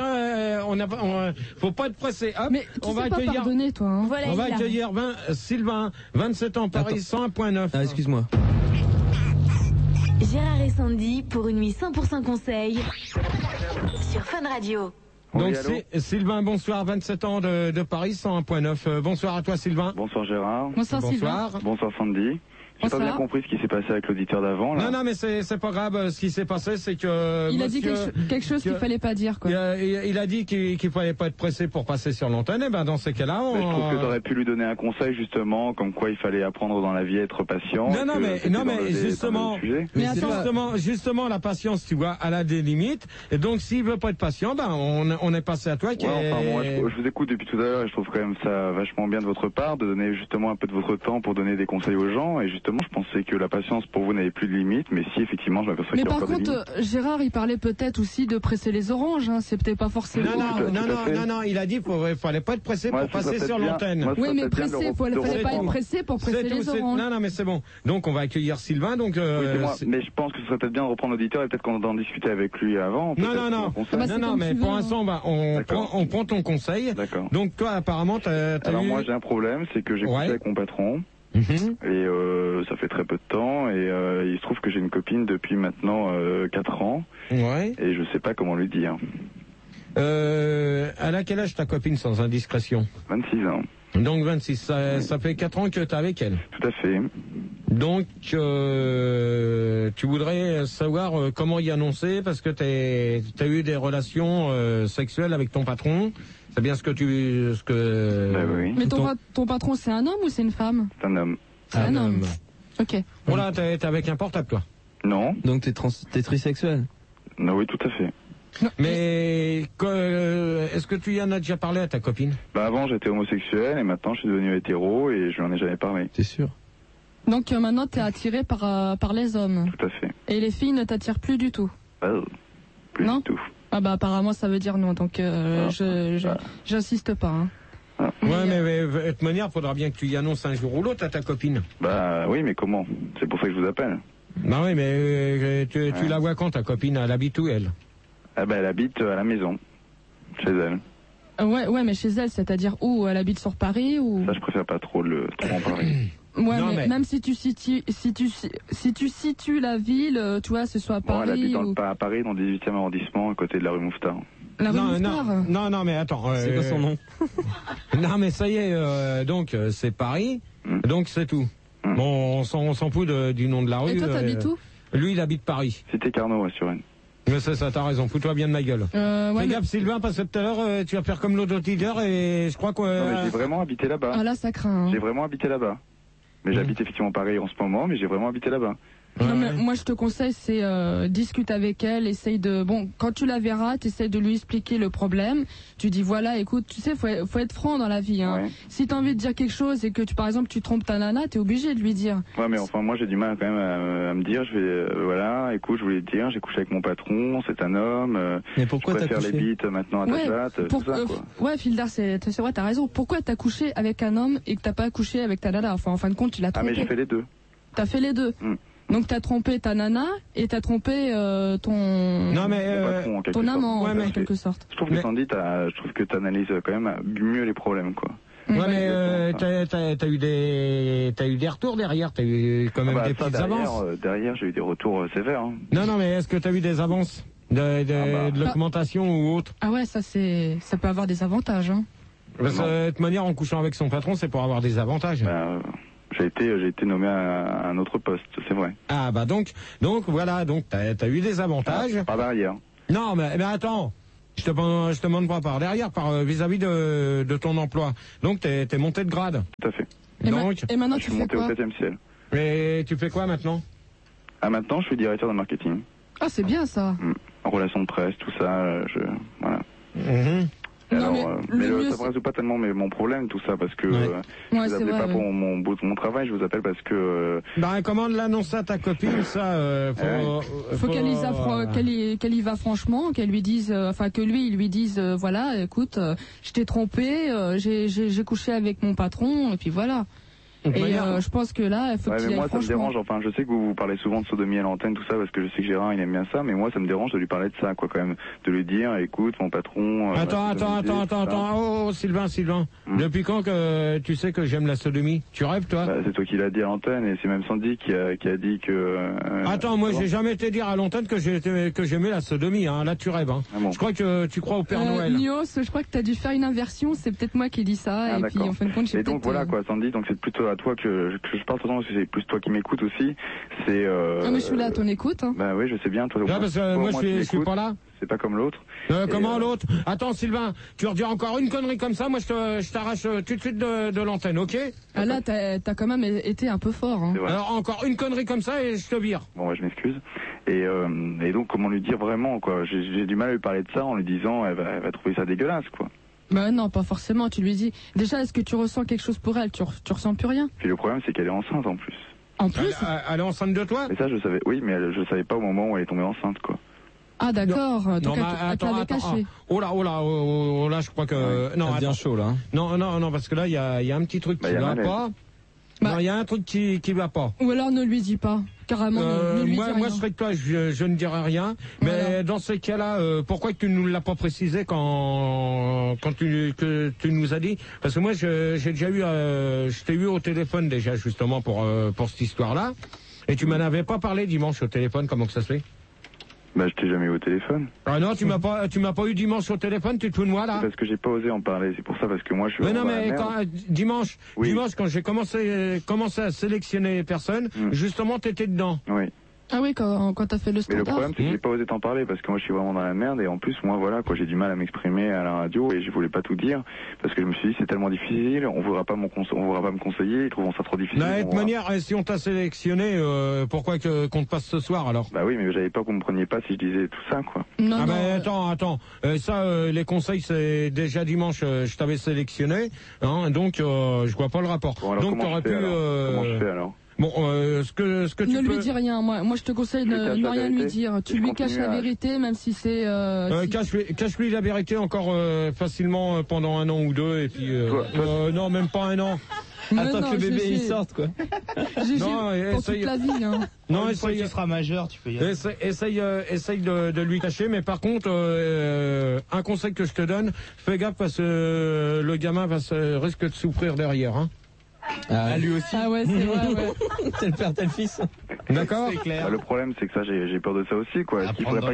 Speaker 1: Faut pas être pressé. Hop,
Speaker 2: mais tu
Speaker 1: on va
Speaker 2: sais pas
Speaker 1: accueillir.
Speaker 2: Pardonner, toi. Hein.
Speaker 8: Voilà,
Speaker 1: On va accueillir Sylvain, 27 ans, Paris, 101.9.
Speaker 3: Ah, excuse-moi.
Speaker 6: Gérard et Sandy pour une nuit 100% conseil sur Fun Radio.
Speaker 1: Donc
Speaker 7: Oui,
Speaker 1: Sylvain, bonsoir, 27 ans de Paris, 101.9. Bonsoir à toi, Sylvain.
Speaker 7: Bonsoir Gérard.
Speaker 2: Bonsoir, Sylvain.
Speaker 7: Bonsoir Sandy. J'ai pas bien compris ce qui s'est passé avec l'auditeur d'avant.
Speaker 1: Non, mais c'est pas grave. Ce qui s'est passé, c'est que
Speaker 2: il a dit quelque chose qu'il fallait pas dire, quoi.
Speaker 1: Il a dit qu'il fallait pas être pressé pour passer sur l'antenne. Et ben dans ces cas-là,
Speaker 7: je trouve que t'aurais pu lui donner un conseil justement, comme quoi il fallait apprendre dans la vie à être patient.
Speaker 1: Non, mais justement, la patience, tu vois, elle a des limites. Et donc, s'il veut pas être patient, ben on est passé à toi.
Speaker 7: Je vous écoute depuis tout à l'heure et je trouve quand même ça vachement bien de votre part de donner justement un peu de votre temps pour donner des conseils aux gens. Et justement, je pensais que la patience pour vous n'avait plus de limite, mais si effectivement je m'aperçois qu'il y a encore des limites.
Speaker 2: Mais par contre, Gérard, il parlait peut-être aussi de presser les oranges, hein. C'est peut-être pas forcément...
Speaker 1: Non, il a dit qu'il fallait pas être pressé pour passer sur l'antenne.
Speaker 2: Oui, mais pressé, il fallait pas être pressé pour presser les oranges.
Speaker 1: Non, mais c'est bon. Donc on va accueillir Sylvain, donc...
Speaker 7: mais je pense que ce serait peut-être bien de reprendre l'auditeur et peut-être qu'on en discuter avec lui avant.
Speaker 1: Non, mais pour l'instant, on prend ton conseil.
Speaker 7: D'accord.
Speaker 1: Donc toi, apparemment,
Speaker 7: Alors moi, j'ai un problème, c'est que j'ai couché avec mon patron. Et ça fait très peu de temps et il se trouve que j'ai une copine depuis maintenant 4 ans et je sais pas comment lui dire.
Speaker 1: Elle a quel âge ta copine sans indiscrétion?
Speaker 7: 26 ans.
Speaker 1: Donc 26, ça fait 4 ans que tu es avec elle.
Speaker 7: Tout à fait.
Speaker 1: Donc tu voudrais savoir comment y annoncer parce que tu as eu des relations sexuelles avec ton patron. C'est bien ce que
Speaker 7: oui.
Speaker 2: Mais ton patron, c'est un homme ou c'est une femme?
Speaker 7: C'est un homme.
Speaker 2: C'est un homme. Ok.
Speaker 1: Bon là, t'es avec un portable, toi?
Speaker 7: Non.
Speaker 3: Donc t'es trisexuel?
Speaker 7: Non, oui, tout à fait.
Speaker 1: Mais est-ce que tu y en as déjà parlé à ta copine?
Speaker 7: Avant, j'étais homosexuel et maintenant, je suis devenu hétéro et je lui en ai jamais parlé.
Speaker 3: T'es sûr?
Speaker 2: Donc maintenant, t'es attiré par les hommes?
Speaker 7: Tout à fait.
Speaker 2: Et les filles ne t'attirent plus du tout?
Speaker 7: Plus
Speaker 2: non
Speaker 7: du tout.
Speaker 2: Ah bah apparemment ça veut dire non, donc j'insiste pas. Hein.
Speaker 1: Ouais, mais de toute manière, faudra bien que tu y annonces un jour ou l'autre à ta copine.
Speaker 7: Oui, mais comment? C'est pour ça que je vous appelle.
Speaker 1: Bah oui, mais tu la vois quand ta copine? Elle habite où, elle?
Speaker 7: Elle habite à la maison, chez elle.
Speaker 2: Ouais, mais chez elle, c'est-à-dire où? Elle habite sur Paris ou?
Speaker 7: Ça, je préfère pas trop en parler.
Speaker 2: Ouais, mais même si tu situes la ville, tu vois, ce soit à Paris.
Speaker 7: Elle habite à Paris, dans le 18e arrondissement, à côté de la rue Mouffetard.
Speaker 2: La rue Mouffetard?
Speaker 1: Non, mais attends.
Speaker 3: C'est quoi son nom?
Speaker 1: Non, mais ça y est, donc c'est Paris, donc c'est tout. Bon, on s'en fout du nom de la rue.
Speaker 2: Et toi, t'habites où?
Speaker 1: Lui, il habite Paris.
Speaker 7: Cité Carnot, sur Rennes.
Speaker 1: Mais c'est ça, t'as raison, fous-toi bien de ma gueule. Fais gaffe, Sylvain, parce que tout à l'heure, tu vas faire comme l'autre leader et je crois que...
Speaker 7: Non, mais j'ai vraiment habité là-bas.
Speaker 2: Ah là, ça craint. Hein.
Speaker 7: J'ai vraiment habité là-bas. Mais j'habite effectivement Paris en ce moment, mais j'ai vraiment habité là-bas.
Speaker 2: Non, mais moi je te conseille, c'est discute avec elle, essaye de... Bon, quand tu la verras, tu essayes de lui expliquer le problème. Tu dis, voilà, écoute, tu sais, faut être franc dans la vie. Hein. Ouais. Si tu as envie de dire quelque chose et que, par exemple, tu trompes ta nana, tu es obligé de lui dire.
Speaker 11: Ouais, mais enfin, moi j'ai du mal quand même à me dire, voilà, écoute, je voulais te dire, j'ai couché avec mon patron, c'est un homme.
Speaker 3: Mais pourquoi t'as couché ?
Speaker 11: Je préfère les bites maintenant à ta chatte, tout ça, quoi.
Speaker 2: Ouais, Fildar, c'est vrai, t'as raison. Pourquoi t'as couché avec un homme et que t'as pas couché avec ta nana ? Enfin, en fin de compte, tu l'as trompé.
Speaker 11: Ah, mais j'ai fait les deux.
Speaker 2: T'as fait les deux. Donc t'as trompé ta nana et t'as trompé ton ton amant en quelque sorte.
Speaker 11: Je trouve que Sandy, je trouve que t'analyses quand même mieux les problèmes, quoi.
Speaker 1: Ouais, mais t'as eu des retours derrière, t'as eu quand même des petites avances.
Speaker 11: Derrière, j'ai eu des retours sévères. Hein.
Speaker 1: Non, mais est-ce que t'as eu des avances de l'augmentation ou autre ?
Speaker 2: Ah ouais, ça peut avoir des avantages. Hein.
Speaker 1: Parce que de toute manière, en couchant avec son patron, c'est pour avoir des avantages.
Speaker 11: J'ai été nommé à un autre poste, c'est vrai.
Speaker 1: Ah bah donc voilà, donc t'as eu des avantages.
Speaker 11: Par derrière.
Speaker 1: Non, mais attends, je te demande pas par derrière, vis-à-vis de ton emploi. Donc t'es monté de grade.
Speaker 11: Tout à fait.
Speaker 2: Et maintenant tu fais quoi ?
Speaker 11: Je suis monté au 7e ciel.
Speaker 1: Et tu fais quoi maintenant ?
Speaker 11: Ah, maintenant je suis directeur de marketing.
Speaker 2: Ah, c'est bien ça.
Speaker 11: Relations de presse, tout ça, voilà. Alors, ça ne résout pas tellement mon problème, tout ça, parce que je vous appelle pas pour mon travail, je vous appelle parce que...
Speaker 1: comment l'annoncer à ta copine, ça
Speaker 2: faut qu'elle y va franchement, qu'elle lui dise, que lui, il lui dise, voilà, écoute, je t'ai trompé, j'ai couché avec mon patron, et puis voilà. Et je pense que là, il faut qu'il y aille
Speaker 11: moi,
Speaker 2: franchement.
Speaker 11: Ça me dérange. Enfin, je sais que vous parlez souvent de sodomie à l'antenne, tout ça, parce que je sais que Gérard, il aime bien ça, mais moi, ça me dérange de lui parler de ça, quoi, quand même. De lui dire, écoute, mon patron...
Speaker 1: Attends, oh, Sylvain. Depuis quand que tu sais que j'aime la sodomie ? Tu rêves, toi ?
Speaker 11: C'est toi qui l'as dit à l'antenne, et c'est même Sandy qui a dit que...
Speaker 1: Attends, moi, j'ai jamais été dire à l'antenne que j'aimais la sodomie, hein. Là, tu rêves, hein.
Speaker 11: Ah bon.
Speaker 1: Je crois que tu crois au Père Noël.
Speaker 2: Nios, je crois que t'as dû faire une inversion, c'est peut-être moi qui ai dit ça, et puis en fin de compte,
Speaker 11: et donc voilà, quoi, Sandy, donc c'est plutôt à toi que je parle, parce que c'est plus toi qui m'écoutes aussi. C'est.
Speaker 2: mais je suis là à ton écoute. Hein.
Speaker 11: Bah oui, je sais bien. Toi,
Speaker 1: parce que moi, je suis pas là.
Speaker 11: C'est pas comme l'autre.
Speaker 1: Comment l'autre ? Attends, Sylvain, tu redis encore une connerie comme ça, moi je t'arrache tout de suite de l'antenne, ok ?
Speaker 2: Ah là, t'as quand même été un peu fort. Hein.
Speaker 1: Alors encore une connerie comme ça et je te vire.
Speaker 11: Bon, je m'excuse. Et donc, comment lui dire vraiment, quoi ? J'ai du mal à lui parler de ça en lui disant, elle va trouver ça dégueulasse, quoi.
Speaker 2: Bah non, pas forcément, tu lui dis. Déjà, est-ce que tu ressens quelque chose pour elle ? Tu ressens plus rien ?
Speaker 11: Puis le problème, c'est qu'elle est enceinte en plus.
Speaker 2: En plus ?
Speaker 1: Elle est enceinte de toi ?
Speaker 11: Mais ça, je savais. Oui, mais je savais pas au moment où elle est tombée enceinte, quoi.
Speaker 2: Ah d'accord, donc elle te l'avait caché.
Speaker 1: Oh là, je crois que...
Speaker 3: Non, bien chaud là.
Speaker 1: Non, parce que là, il y a un petit truc qui va pas. Non, il y a un truc qui va pas.
Speaker 2: Ou alors ne lui dis pas, carrément. Ne lui dis rien.
Speaker 1: Moi, je serais que toi, je ne dirais rien. Voilà. Mais dans ces cas-là, pourquoi tu ne nous l'as pas précisé quand tu nous as dit ? Parce que moi, j'ai déjà eu, je t'ai eu au téléphone déjà justement pour cette histoire-là. Et tu m'en avais pas parlé dimanche au téléphone. Comment que ça se fait ?
Speaker 11: Bah, je t'ai jamais eu au téléphone.
Speaker 1: Ah non, tu m'as pas eu dimanche au téléphone, tu te fous de moi là ?
Speaker 11: C'est parce que j'ai pas osé en parler, c'est pour ça, parce que moi je suis...
Speaker 1: Mais non, mais dimanche, quand j'ai commencé à sélectionner les personnes, justement t'étais dedans.
Speaker 11: Oui.
Speaker 2: Ah oui, quand t'as fait le standard.
Speaker 11: Mais le problème, c'est que j'ai pas osé t'en parler parce que moi je suis vraiment dans la merde et en plus, moi voilà, quoi, j'ai du mal à m'exprimer à la radio et je voulais pas tout dire parce que je me suis dit c'est tellement difficile, on voudra pas me conseiller, ils trouveront ça trop difficile.
Speaker 1: De toute manière, si on t'a sélectionné, pourquoi qu'on te passe ce soir alors ?
Speaker 11: Bah oui, mais j'avais pas qu'on me preniez pas si je disais tout ça, quoi.
Speaker 2: Non,
Speaker 1: ah ben attends, ça, les conseils, c'est déjà dimanche, je t'avais sélectionné, hein, donc je vois pas le rapport.
Speaker 11: Bon, alors,
Speaker 1: donc
Speaker 11: comment je fais alors ?
Speaker 1: Bon, ce que tu
Speaker 2: ne lui dis rien. Moi, je te conseille de ne rien lui dire. Tu lui caches la vérité, même si c'est.
Speaker 1: Cache-lui la vérité encore facilement pendant 1 an ou 2 et puis. Non, même pas 1 an.
Speaker 3: Attends que le bébé il sorte, quoi.
Speaker 2: Non, pour toute la vie. Hein.
Speaker 5: Non, une fois qu'il sera majeur, tu peux y aller.
Speaker 1: Essaye de lui cacher, mais par contre, un conseil que je te donne, fais gaffe parce que le gamin risque de souffrir derrière, hein.
Speaker 3: Ah, lui aussi.
Speaker 2: Ah ouais, c'est vrai, ouais.
Speaker 3: Tel père, tel fils.
Speaker 1: D'accord.
Speaker 5: C'est clair.
Speaker 11: Bah, le problème, c'est que ça, j'ai peur de ça aussi, quoi. Est-ce qu'il faudrait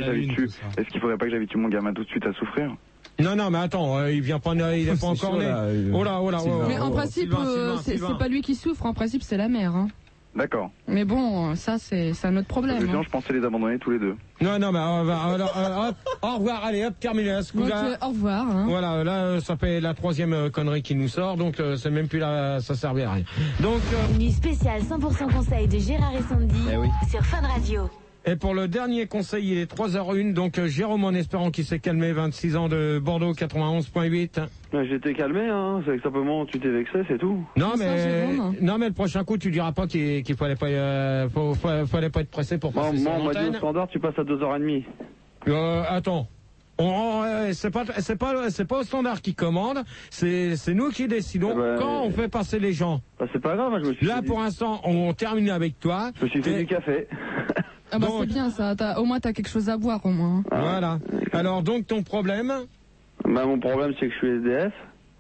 Speaker 11: pas que j'habitue mon gamin tout de suite à souffrir ?
Speaker 1: Non, mais attends, il est pas encore né. Oh là.
Speaker 2: Mais en principe, c'est pas lui qui souffre, en principe, c'est la mère, hein.
Speaker 11: D'accord.
Speaker 2: Mais bon, ça c'est un autre problème.
Speaker 11: Bien, je pensais les abandonner tous les deux.
Speaker 1: Non, mais hop, au revoir, allez, hop, terminé.
Speaker 2: Au revoir. Hein.
Speaker 1: Voilà, là, ça fait la 3e connerie qui nous sort, donc c'est même plus là, ça servait à rien. Donc,
Speaker 6: Nuit spéciale 100% conseil de Gérard et Sandy sur Fun Radio.
Speaker 1: Et pour le dernier conseil, il est 3h01, donc Jérôme, en espérant qu'il s'est calmé, 26 ans de Bordeaux, 91.8.
Speaker 12: J'étais calmé, hein, c'est que simplement tu t'es vexé, c'est tout.
Speaker 1: Non mais le prochain coup, tu diras pas qu'il fallait pas être pressé pour passer sur l'antenne.
Speaker 12: Moi, on m'a dit au standard, tu passes à 2h30.
Speaker 1: Attends. C'est pas au standard qui commande, c'est nous qui décidons quand on fait passer les gens.
Speaker 12: C'est pas grave, je me suis
Speaker 1: Là, pour l'instant, on termine avec toi.
Speaker 12: Je me suis fait du café.
Speaker 2: Ah bah c'est bien ça, au moins t'as quelque chose à boire au moins.
Speaker 1: Voilà. Alors donc ton problème?
Speaker 12: Mon problème c'est que je suis SDF.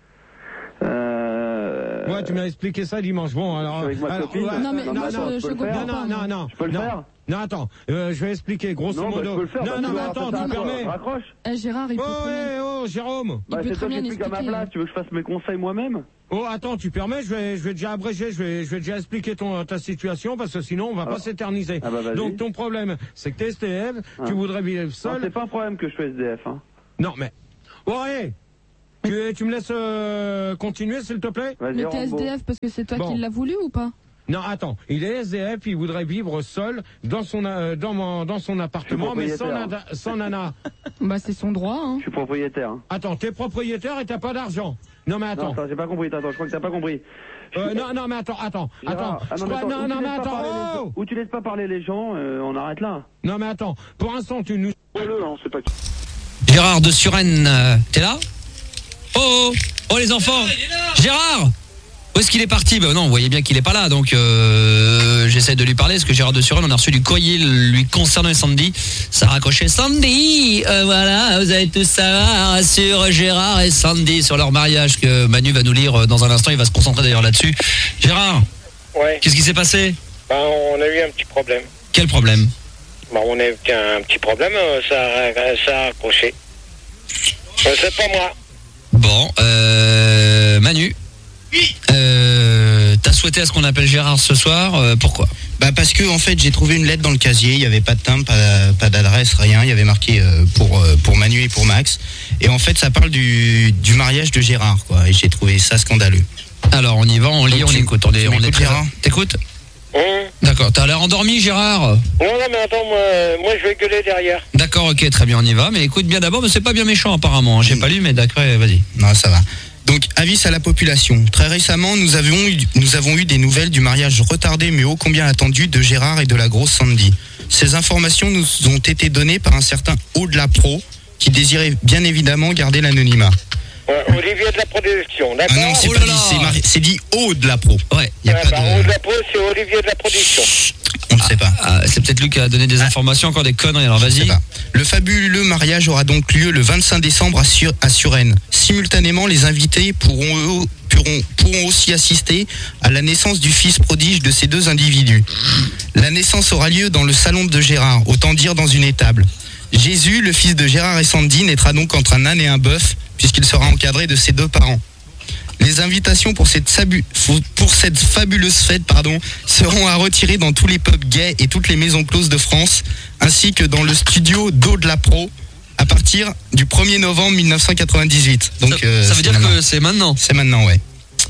Speaker 1: Ouais, tu m'as expliqué ça dimanche. Bon, alors.
Speaker 12: Avec ma copine.
Speaker 2: Non mais je comprends pas.
Speaker 12: Non. Je peux le faire?
Speaker 1: Non, attends, je vais expliquer grosso modo.
Speaker 12: Je peux le faire.
Speaker 1: Non, attends, tu permets.
Speaker 12: Raccroche.
Speaker 2: Gérard, il peut
Speaker 1: Jérôme.
Speaker 12: C'est toi qui expliques à ma place, tu veux que je fasse mes conseils moi-même?
Speaker 1: Oh, attends, tu permets, je vais déjà abréger, je vais déjà expliquer ta situation, parce que sinon on va pas s'éterniser. Donc ton problème, c'est que t'es SDF, tu voudrais vivre seul.
Speaker 12: Non, c'est pas un problème que je sois SDF, hein.
Speaker 1: Non, mais. Ouais. Tu me laisses continuer, s'il te plaît?
Speaker 2: Mais t'es SDF parce que c'est toi qui l'as voulu ou pas?
Speaker 1: Non, attends, il est SDF, il voudrait vivre seul dans son appartement, mais sans nana.
Speaker 2: Bah c'est son droit, hein.
Speaker 12: Je suis propriétaire. Hein.
Speaker 1: Attends, t'es propriétaire et t'as pas d'argent. Non mais attends.
Speaker 12: Non, j'ai pas compris, attends, je crois que t'as pas compris.
Speaker 1: Non mais attends.
Speaker 12: Ou tu laisses pas parler les gens, on arrête là.
Speaker 1: Non mais attends, pour l'instant tu nous...
Speaker 12: c'est pas...
Speaker 13: Gérard de Suresnes, t'es là? Oh les enfants! Gérard! Où est-ce qu'il est parti? Non, vous voyez bien qu'il est pas là, donc j'essaie de lui parler, parce que Gérard de Suresnes, on a reçu du courrier lui concernant Sandy. Ça a raccroché. Sandy, voilà, vous allez tout savoir sur Gérard et Sandy, sur leur mariage, que Manu va nous lire dans un instant, il va se concentrer d'ailleurs là-dessus. Gérard, qu'est-ce qui s'est passé?
Speaker 14: On a eu un petit problème.
Speaker 13: Quel problème?
Speaker 14: On a eu un petit problème, ça a accroché. C'est pas moi.
Speaker 13: Bon, Manu. T'as souhaité à ce qu'on appelle Gérard ce soir, pourquoi?
Speaker 5: Parce que en fait j'ai trouvé une lettre dans le casier, il n'y avait pas de timbre, pas d'adresse, rien, il y avait marqué pour Manu et pour Max, et en fait ça parle du mariage de Gérard, quoi, et j'ai trouvé ça scandaleux.
Speaker 13: Alors on y va, on lit, on écoute, on est très... T'écoutes? D'accord, t'as l'air endormi Gérard?
Speaker 14: Non mais attends, moi je vais gueuler derrière.
Speaker 13: D'accord, ok, très bien, on y va, mais écoute bien d'abord, mais c'est pas bien méchant apparemment, j'ai pas lu, mais d'accord, vas-y.
Speaker 5: Non, ça va. Donc, avis à la population. Très récemment, nous avons eu des nouvelles du mariage retardé mais ô combien attendu de Gérard et de la grosse Sandy. Ces informations nous ont été données par un certain Au-delà Pro qui désirait bien évidemment garder l'anonymat.
Speaker 14: Olivier de la production, d'accord?
Speaker 5: Ah non, c'est pas dit, c'est dit Au-delà Pro.
Speaker 13: Ouais.
Speaker 14: Au-delà Pro, c'est Olivier de la production.
Speaker 5: On ne sait pas.
Speaker 13: C'est peut-être lui qui a donné des informations, encore des conneries, alors vas-y.
Speaker 5: Le fabuleux mariage aura donc lieu le 25 décembre à Suresnes. Simultanément, les invités pourront aussi assister à la naissance du fils prodige de ces deux individus. La naissance aura lieu dans le salon de Gérard, autant dire dans une étable. Jésus, le fils de Gérard et Sandy, naîtra donc entre un âne et un bœuf, puisqu'il sera encadré de ses deux parents. Les invitations pour cette fabuleuse fête seront à retirer dans tous les pubs gays et toutes les maisons closes de France, ainsi que dans le studio d'Au-delà Pro, à partir du 1er novembre 1998. Donc,
Speaker 13: ça veut dire que c'est maintenant?
Speaker 5: C'est maintenant, ouais.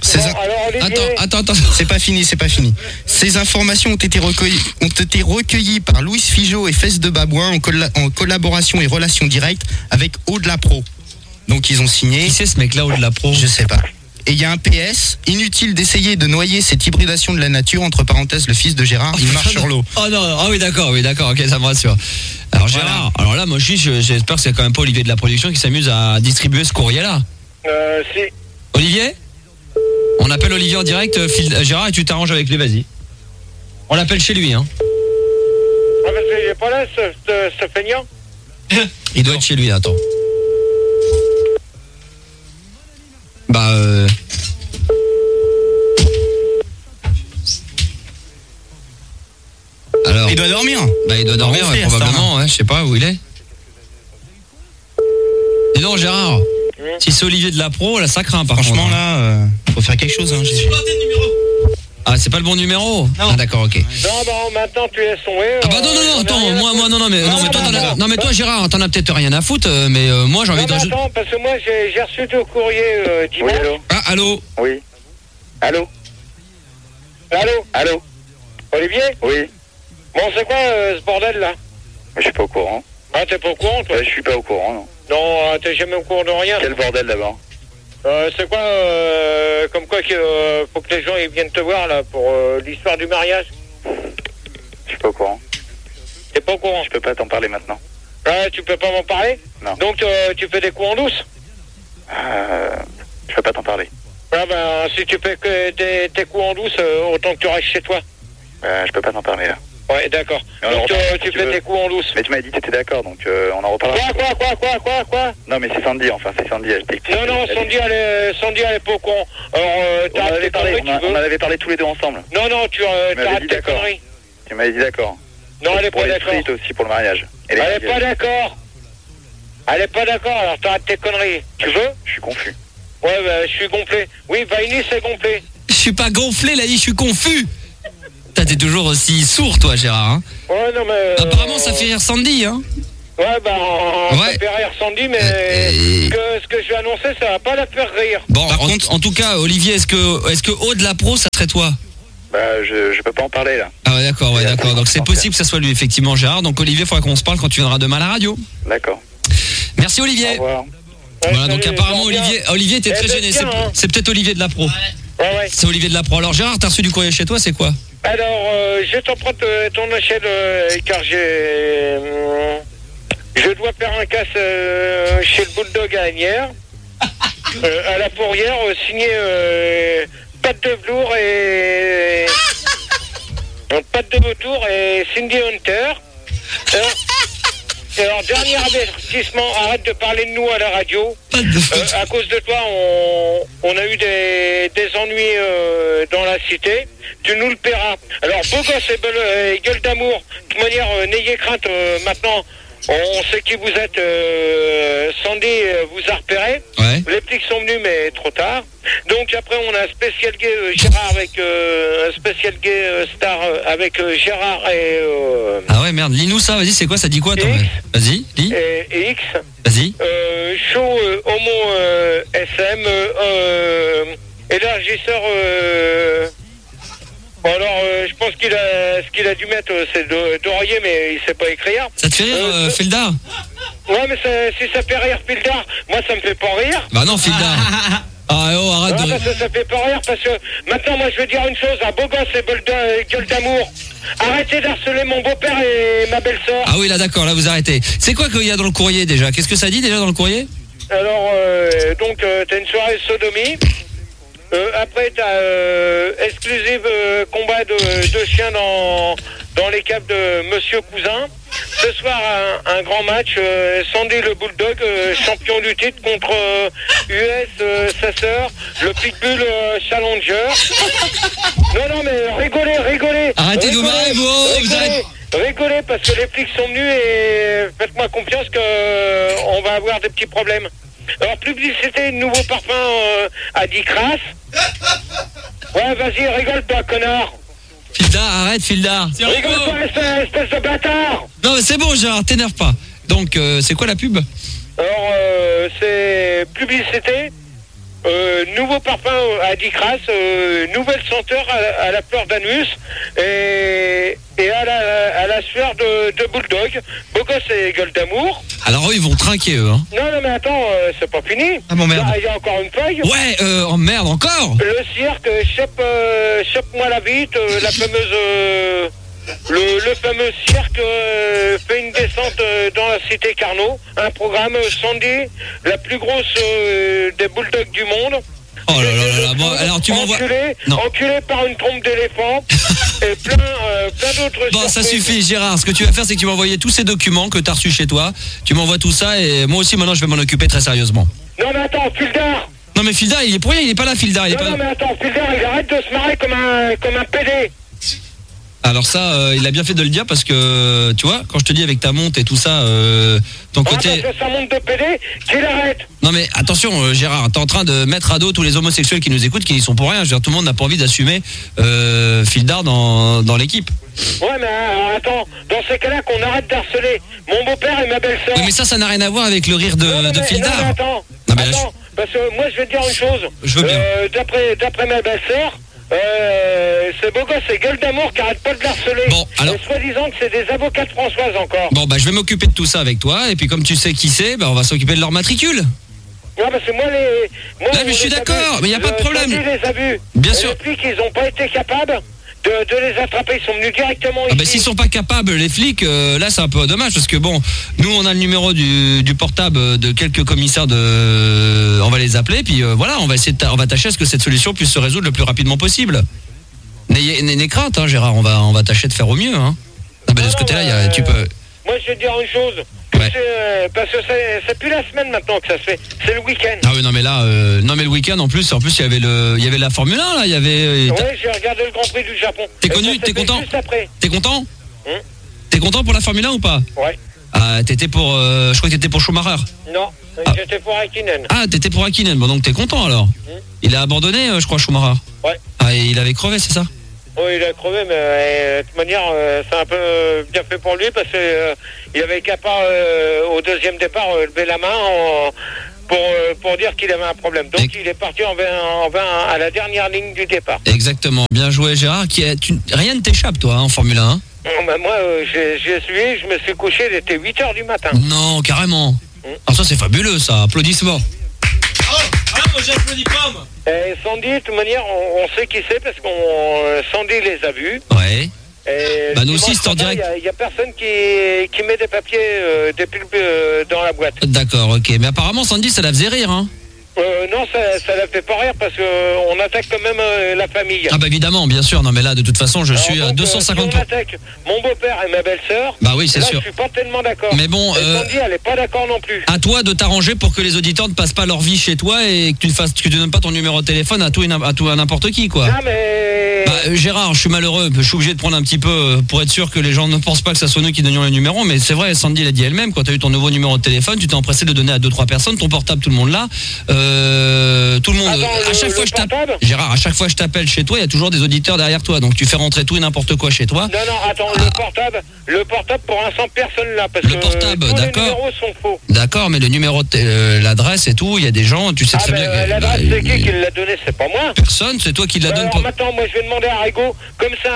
Speaker 13: Attends.
Speaker 5: C'est pas fini. Ces informations ont été recueillies par Louis Figeaud et Fesses de Babouin en collaboration et relation directe avec Au-delà Pro. Donc ils ont signé.
Speaker 13: Qui c'est ce mec-là, Au-delà Pro?
Speaker 5: Je sais pas. Et il y a un PS, inutile d'essayer de noyer cette hybridation de la nature, entre parenthèses le fils de Gérard, il marche sur l'eau.
Speaker 13: Oh non, oui d'accord, ok, ça me rassure. Alors Gérard, alors là moi j'espère que c'est quand même pas Olivier de la production qui s'amuse à distribuer ce courrier-là.
Speaker 14: Si.
Speaker 13: Olivier? On appelle Olivier en direct, Gérard, et tu t'arranges avec lui, vas-y. On l'appelle chez lui, hein.
Speaker 14: Ah parce qu'il est pas là, ce feignant?
Speaker 13: Il doit être chez lui, attends. Alors,
Speaker 5: il doit dormir.
Speaker 13: Il doit dormir, probablement, je sais pas où il est. Dis donc Gérard, si c'est Olivier de la Pro, là ça craint par
Speaker 5: contre.
Speaker 13: Franchement
Speaker 5: là, faut faire quelque chose. Hein,
Speaker 13: Ah, c'est pas le bon numéro. Non. Ah, d'accord, ok.
Speaker 14: Non, bon, maintenant tu laisses tomber.
Speaker 13: Ah bah non, attends, moi, mais toi Gérard, t'en as peut-être rien à foutre, mais moi j'ai envie de...
Speaker 14: Attends, parce que moi j'ai reçu ton courrier dimanche.
Speaker 11: Oui, allô.
Speaker 13: Ah, allô.
Speaker 11: Oui. Allô. Allô.
Speaker 14: Olivier.
Speaker 11: Oui.
Speaker 14: Bon, c'est quoi ce bordel là?
Speaker 11: Je suis pas au courant.
Speaker 14: Ah, t'es pas au courant toi?
Speaker 11: Je suis pas au courant, non.
Speaker 14: Non, t'es jamais au courant de rien.
Speaker 11: Quel bordel d'abord?
Speaker 14: C'est quoi, comme quoi qu'il faut que les gens ils viennent te voir là pour l'histoire du mariage?
Speaker 11: Je suis pas au courant.
Speaker 14: T'es pas au courant?
Speaker 11: Je peux pas t'en parler maintenant.
Speaker 14: Tu peux pas m'en parler?
Speaker 11: Non.
Speaker 14: Donc tu fais des coups en douce?
Speaker 11: Je peux pas t'en parler.
Speaker 14: Ah ben si tu fais que tes coups en douce, autant que tu restes chez toi.
Speaker 11: Je peux pas t'en parler là.
Speaker 14: Ouais, d'accord. Donc tu fais tes coups en douce.
Speaker 11: Mais tu m'as dit que t'étais d'accord, donc on en reparlera.
Speaker 14: Quoi?
Speaker 11: Non, mais c'est Sandy, c'est Sandy.
Speaker 14: Non, Sandy, elle est pas au courant. Alors,
Speaker 11: on en avait parlé tous les deux ensemble.
Speaker 14: Non, tu arrêtes tes conneries.
Speaker 11: Tu m'avais dit d'accord.
Speaker 14: Non, elle est pas d'accord.
Speaker 11: Pour aussi pour le mariage.
Speaker 14: Elle est pas d'accord. Elle est pas d'accord, alors t'arrêtes tes conneries. Tu veux?
Speaker 11: Je suis confus.
Speaker 14: Ouais, bah, je suis gonflé. Oui, Vaini, c'est gonflé.
Speaker 13: Je suis pas gonflé, là, je suis confus. T'es toujours aussi sourd, toi, Gérard. Hein.
Speaker 14: Ouais, non, mais...
Speaker 13: Apparemment, ça fait rire Sandy, hein.
Speaker 14: Ouais, ça fait rire Sandy, mais ce que je vais annoncer, ça va pas la faire rire.
Speaker 13: Bon, en tout cas, Olivier, est-ce que Aude la pro, ça serait toi?
Speaker 11: Bah, je peux pas en parler, là.
Speaker 13: Ah ouais, d'accord. Donc, c'est possible que ça soit lui, effectivement, Gérard. Donc, Olivier, il faudra qu'on se parle quand tu viendras demain à la radio.
Speaker 11: D'accord.
Speaker 13: Merci, Olivier.
Speaker 11: Au revoir.
Speaker 13: Voilà, donc apparemment Olivier était très gêné. C'est peut-être Olivier de la pro.
Speaker 14: Ouais.
Speaker 13: C'est Olivier de la pro. Alors Gérard, t'as reçu du courrier chez toi, c'est quoi?
Speaker 14: Alors, je t'emprunte ton échelle car je dois faire un casse chez le Bulldog à Agnières, à la Fourrière, signé Patte de Velours et Patte de Vautour et Cindy Hunter. Alors, dernier avertissement, arrête de parler de nous à la radio. À cause de toi, on a eu des ennuis dans la cité. Tu nous le paieras. Alors, beau gosse et gueule d'amour. De toute manière, n'ayez crainte. Maintenant, on sait qui vous êtes. Sandy vous a repéré.
Speaker 13: Ouais.
Speaker 14: Les flics sont venus, mais trop tard. Donc, après, on a un spécial gay Gérard avec un spécial gay star avec Gérard et...
Speaker 13: Ah ouais, merde. Lis-nous ça, vas-y, c'est quoi? Ça dit quoi, toi? Vas-y, lis.
Speaker 14: Et X.
Speaker 13: Vas-y.
Speaker 14: Show homo SM élargisseur. Bon, alors, je pense ce qu'il a dû mettre, c'est d'oreiller, mais il sait pas écrire.
Speaker 13: Ça te fait rire, Fildar?
Speaker 14: Ouais, mais si ça fait rire Fildar, moi ça me fait pas rire.
Speaker 13: Bah non, Fildar. Ah oh, arrête de...
Speaker 14: Parce que ça fait pas rire, parce que maintenant, moi, je veux dire une chose, à beau gosse et gueule d'amour. Arrêtez d'harceler mon beau-père et ma belle-sœur.
Speaker 13: Ah oui, là, d'accord, là, vous arrêtez. C'est quoi qu'il y a dans le courrier, déjà? Qu'est-ce que ça dit, déjà, dans le courrier?
Speaker 14: Alors, donc, t'as une soirée sodomie. Après, t'as exclusive combat de chiens dans les caves de Monsieur Cousin. Ce soir, un grand match. Sandy le Bulldog, champion du titre contre US, sa sœur, le Pitbull Challenger. Non, mais rigolez.
Speaker 13: Arrêtez de vous marrer, vous
Speaker 14: rigolez parce que les flics sont venus et faites-moi confiance qu'on va avoir des petits problèmes. Alors, publicité, nouveau parfum à 10 crasses. Ouais, vas-y, rigole toi, connard.
Speaker 13: Fildar, arrête, Fildar.
Speaker 14: Rigole pas, espèce de bâtard.
Speaker 13: Non, mais c'est bon, Gérard, t'énerve pas. Donc, c'est quoi la pub?
Speaker 14: Alors, c'est publicité, nouveau parfum à 10 crasses, nouvelle senteur à la fleur d'anus et à la sueur de Bulldog, beau gosse et gueule d'amour.
Speaker 13: Alors eux, ils vont trinquer, eux. Hein.
Speaker 14: Non, mais attends, c'est pas fini.
Speaker 13: Ah bon, merde.
Speaker 14: Il y a encore une feuille.
Speaker 13: Ouais, oh merde, encore.
Speaker 14: Le cirque, chope-moi la bite, la fameuse... Le fameux cirque fait une descente dans la cité Carnot. Un programme Sandy, la plus grosse des bulldogs du monde.
Speaker 13: Oh là là, bon, alors tu m'envoies...
Speaker 14: Enculé par une trompe d'éléphant et plein d'autres...
Speaker 13: Bon, ça suffit, Gérard. Ce que tu vas faire, c'est que tu vas envoyer tous ces documents que tu as reçus chez toi. Tu m'envoies tout ça et moi aussi, maintenant, je vais m'en occuper très sérieusement.
Speaker 14: Non, mais attends, Fildar.
Speaker 13: Non, mais Fildar, il est pour rien, il est pas là, Fildar.
Speaker 14: Non, mais attends, Fildar, il arrête de se marrer comme un PD.
Speaker 13: Alors ça, il a bien fait de le dire parce que, tu vois, quand je te dis avec ta monte et tout ça, ton côté...
Speaker 14: Parce que ça monte de PD, qu'il arrête.
Speaker 13: Non mais attention Gérard, t'es en train de mettre à dos tous les homosexuels qui nous écoutent, qui n'y sont pour rien. Je veux dire, tout le monde n'a pas envie d'assumer Fildar dans l'équipe.
Speaker 14: Ouais mais attends, dans ces cas-là qu'on arrête d'harceler mon beau-père et ma belle-sœur.
Speaker 13: Oui, mais ça n'a rien à voir avec le rire de Fildar.
Speaker 14: Non mais attends, parce que moi je vais te dire une chose.
Speaker 13: Je veux bien.
Speaker 14: D'après ma belle-sœur, ce beau gosse, c'est gueule d'amour qui arrête pas de l'harceler.
Speaker 13: Bon, alors...
Speaker 14: Soi-disant que c'est des avocats de Françoise encore.
Speaker 13: Bon, bah je vais m'occuper de tout ça avec toi, et puis comme tu sais qui c'est, bah on va s'occuper de leur matricule.
Speaker 14: Non, parce que moi,
Speaker 13: là, je suis d'accord, mais il n'y a pas de problème.
Speaker 14: Les abus.
Speaker 13: Bien sûr.
Speaker 14: Et depuis qu'ils n'ont pas été capables de les attraper, ils sont venus directement ici.
Speaker 13: Bah, s'ils sont pas capables, les flics, là c'est un peu dommage, parce que bon, nous on a le numéro du portable de quelques commissaires on va les appeler, puis voilà, on va tâcher à ce que cette solution puisse se résoudre le plus rapidement possible. N'ayez crainte, hein, Gérard, on va tâcher de faire au mieux. Hein. Ah, bah, de ce côté-là, tu peux...
Speaker 14: Moi, je vais te dire une chose. Ouais. Parce que c'est plus la semaine maintenant que ça se fait. C'est le week-end.
Speaker 13: Ah oui, non mais là, le week-end en plus il y avait la Formule 1 là, il y avait.
Speaker 14: Oui, j'ai regardé le Grand Prix du Japon.
Speaker 13: T'es content? T'es content?
Speaker 14: Hum?
Speaker 13: T'es content pour la Formule 1 ou pas?
Speaker 14: Ouais.
Speaker 13: Ah, t'étais pour, je crois que t'étais pour Schumacher.
Speaker 14: Non, j'étais pour Hakkinen.
Speaker 13: Ah, t'étais pour Hakkinen. Bon, donc t'es content alors. Il a abandonné, je crois, Schumacher.
Speaker 14: Ouais.
Speaker 13: Ah, et il avait crevé, c'est ça?
Speaker 14: Oui, il a crevé, mais de toute manière, c'est un peu bien fait pour lui parce qu'il avait qu'à pas au deuxième départ lever la main pour dire qu'il avait un problème. Donc il est parti en vain à la dernière ligne du départ.
Speaker 13: Exactement. Bien joué, Gérard. Rien ne t'échappe, toi, en Formule 1.
Speaker 14: Non, bah, moi, j'ai suivi, je me suis couché, il était 8h du matin.
Speaker 13: Non, carrément. Ah, ça, c'est fabuleux, ça. Applaudissements.
Speaker 3: Moi j'applaudis pas, moi.
Speaker 14: Et Sandy, de toute manière, on sait qui c'est parce qu'on Sandy les a vus.
Speaker 13: Ouais.
Speaker 14: Et
Speaker 13: bah nous aussi c'est en direct.
Speaker 14: Il y a personne qui met des papiers des pulpes dans la boîte.
Speaker 13: D'accord, ok. Mais apparemment Sandy ça la faisait rire, hein.
Speaker 14: Non, ça la fait pas rire parce qu'on attaque quand même la famille.
Speaker 13: Ah bah évidemment, bien sûr. Non mais là de toute façon je suis à 250%.
Speaker 14: Si on attaque mon beau-père et ma belle-sœur.
Speaker 13: Bah oui, c'est sûr.
Speaker 14: Je suis pas tellement d'accord.
Speaker 13: Mais bon,
Speaker 14: Sandy, elle est pas d'accord non plus.
Speaker 13: À toi de t'arranger pour que les auditeurs ne passent pas leur vie chez toi et que tu donnes pas ton numéro de téléphone à n'importe qui, quoi.
Speaker 14: Non mais.
Speaker 13: Bah, Gérard, je suis malheureux. Je suis obligé de prendre un petit peu pour être sûr que les gens ne pensent pas que ça soit nous qui donnions les numéros. Mais c'est vrai, Sandy l'a dit elle-même. Quand tu as eu ton nouveau numéro de téléphone, tu t'es empressé de le donner à 2-3 personnes. Ton portable, tout le monde l'a. Tout le monde.
Speaker 14: Attends,
Speaker 13: à chaque fois je t'appelle, Gérard, à chaque fois je t'appelle chez toi, il y a toujours des auditeurs derrière toi. Donc tu fais rentrer tout et n'importe quoi chez toi.
Speaker 14: Non, attends, le portable pour l'instant personne là parce
Speaker 13: le portable,
Speaker 14: tous
Speaker 13: d'accord.
Speaker 14: les numéros sont faux.
Speaker 13: D'accord, mais le numéro, l'adresse et tout, il y a des gens, tu sais très bien.
Speaker 14: L'adresse, c'est qui l'a donné, c'est pas moi.
Speaker 13: Personne, c'est toi qui la donne.
Speaker 14: Alors maintenant, moi je vais demander à Rigo, comme ça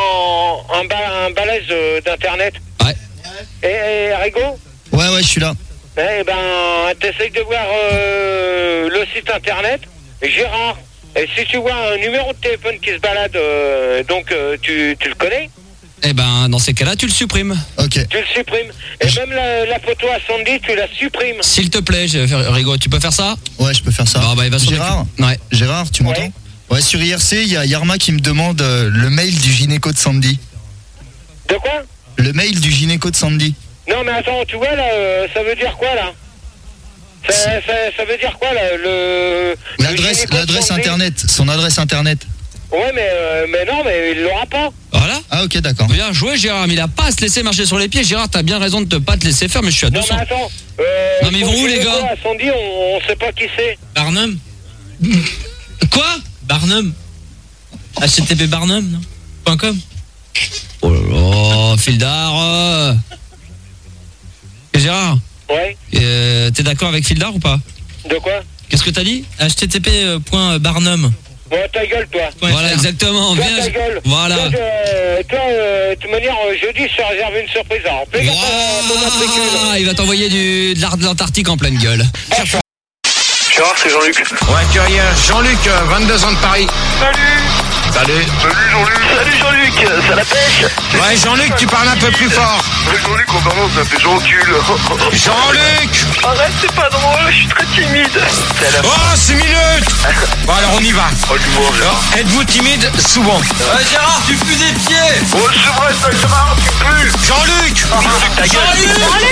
Speaker 14: un balèze d'internet.
Speaker 13: Ouais.
Speaker 14: Et Rigo?
Speaker 9: Ouais, je suis là.
Speaker 14: Eh ben, t'essayes de voir le site internet, Gérard. Et si tu vois un numéro de téléphone qui se balade, tu le connais?
Speaker 13: Eh ben, dans ces cas-là, tu le supprimes.
Speaker 9: Ok.
Speaker 14: Tu le supprimes. Et même la photo à Sandy, tu la supprimes.
Speaker 13: S'il te plaît, Rigo, tu peux faire ça?
Speaker 9: Ouais, je peux faire ça.
Speaker 13: Bon, bah, il va
Speaker 9: Gérard,
Speaker 13: ouais.
Speaker 9: Gérard, tu m'entends? Ouais, sur IRC, il y a Yarma qui me demande le mail du gynéco de Sandy.
Speaker 14: De quoi?
Speaker 9: Le mail du gynéco de Sandy.
Speaker 14: Non, mais attends, tu vois, là, ça veut dire quoi, là? Ça veut dire quoi, là?
Speaker 9: L'adresse internet, son adresse internet.
Speaker 14: Ouais, mais non, mais il l'aura pas.
Speaker 13: Voilà.
Speaker 9: Ah, ok, d'accord.
Speaker 13: Bien joué, Gérard, mais il a pas à se laisser marcher sur les pieds. Gérard, t'as bien raison de pas te laisser faire, mais je suis à 200.
Speaker 14: Non, mais attends.
Speaker 13: Non, mais ils vont où, les gars?
Speaker 14: À Sandy, on sait pas qui c'est.
Speaker 3: Barnum.
Speaker 13: Quoi?
Speaker 3: Barnum. HTTP Barnum, non .com.
Speaker 13: Oh là là, Fildar. Gérard.
Speaker 14: Ouais.
Speaker 13: T'es d'accord avec Fildar ou pas?
Speaker 14: De quoi?
Speaker 13: Qu'est-ce que t'as dit?
Speaker 3: http.barnum.
Speaker 14: Bon, ta gueule, toi.
Speaker 13: Voilà, exactement.
Speaker 14: Toi, ta gueule.
Speaker 13: Voilà.
Speaker 14: Toi, de toute manière, jeudi, je te réserve une surprise. Alors, fais gaffe à ton matricule.
Speaker 13: Il va t'envoyer de l'Antarctique en pleine gueule.
Speaker 10: Gérard, c'est Jean-Luc.
Speaker 15: Ouais, tu rien. Jean-Luc, 22 ans de Paris. Salut
Speaker 10: Jean-Luc. Salut Jean-Luc, ça la pêche?
Speaker 15: Ouais, Jean-Luc, tu parles un peu plus fort.
Speaker 10: Jean-Luc, on commence à faire Jean-Cul.
Speaker 15: Jean-Luc!
Speaker 10: Arrête, c'est pas drôle, je suis très timide.
Speaker 15: Oh, 6 minutes! Bon, alors on y va.
Speaker 10: Oh, du bon, Gérard.
Speaker 15: Êtes-vous timide? Souvent.
Speaker 3: Gérard, tu pues des pieds!
Speaker 10: Oh, c'est vrai, ça, Gérard, tu pues.
Speaker 15: Jean-Luc!
Speaker 10: Jean-Luc, ta gueule.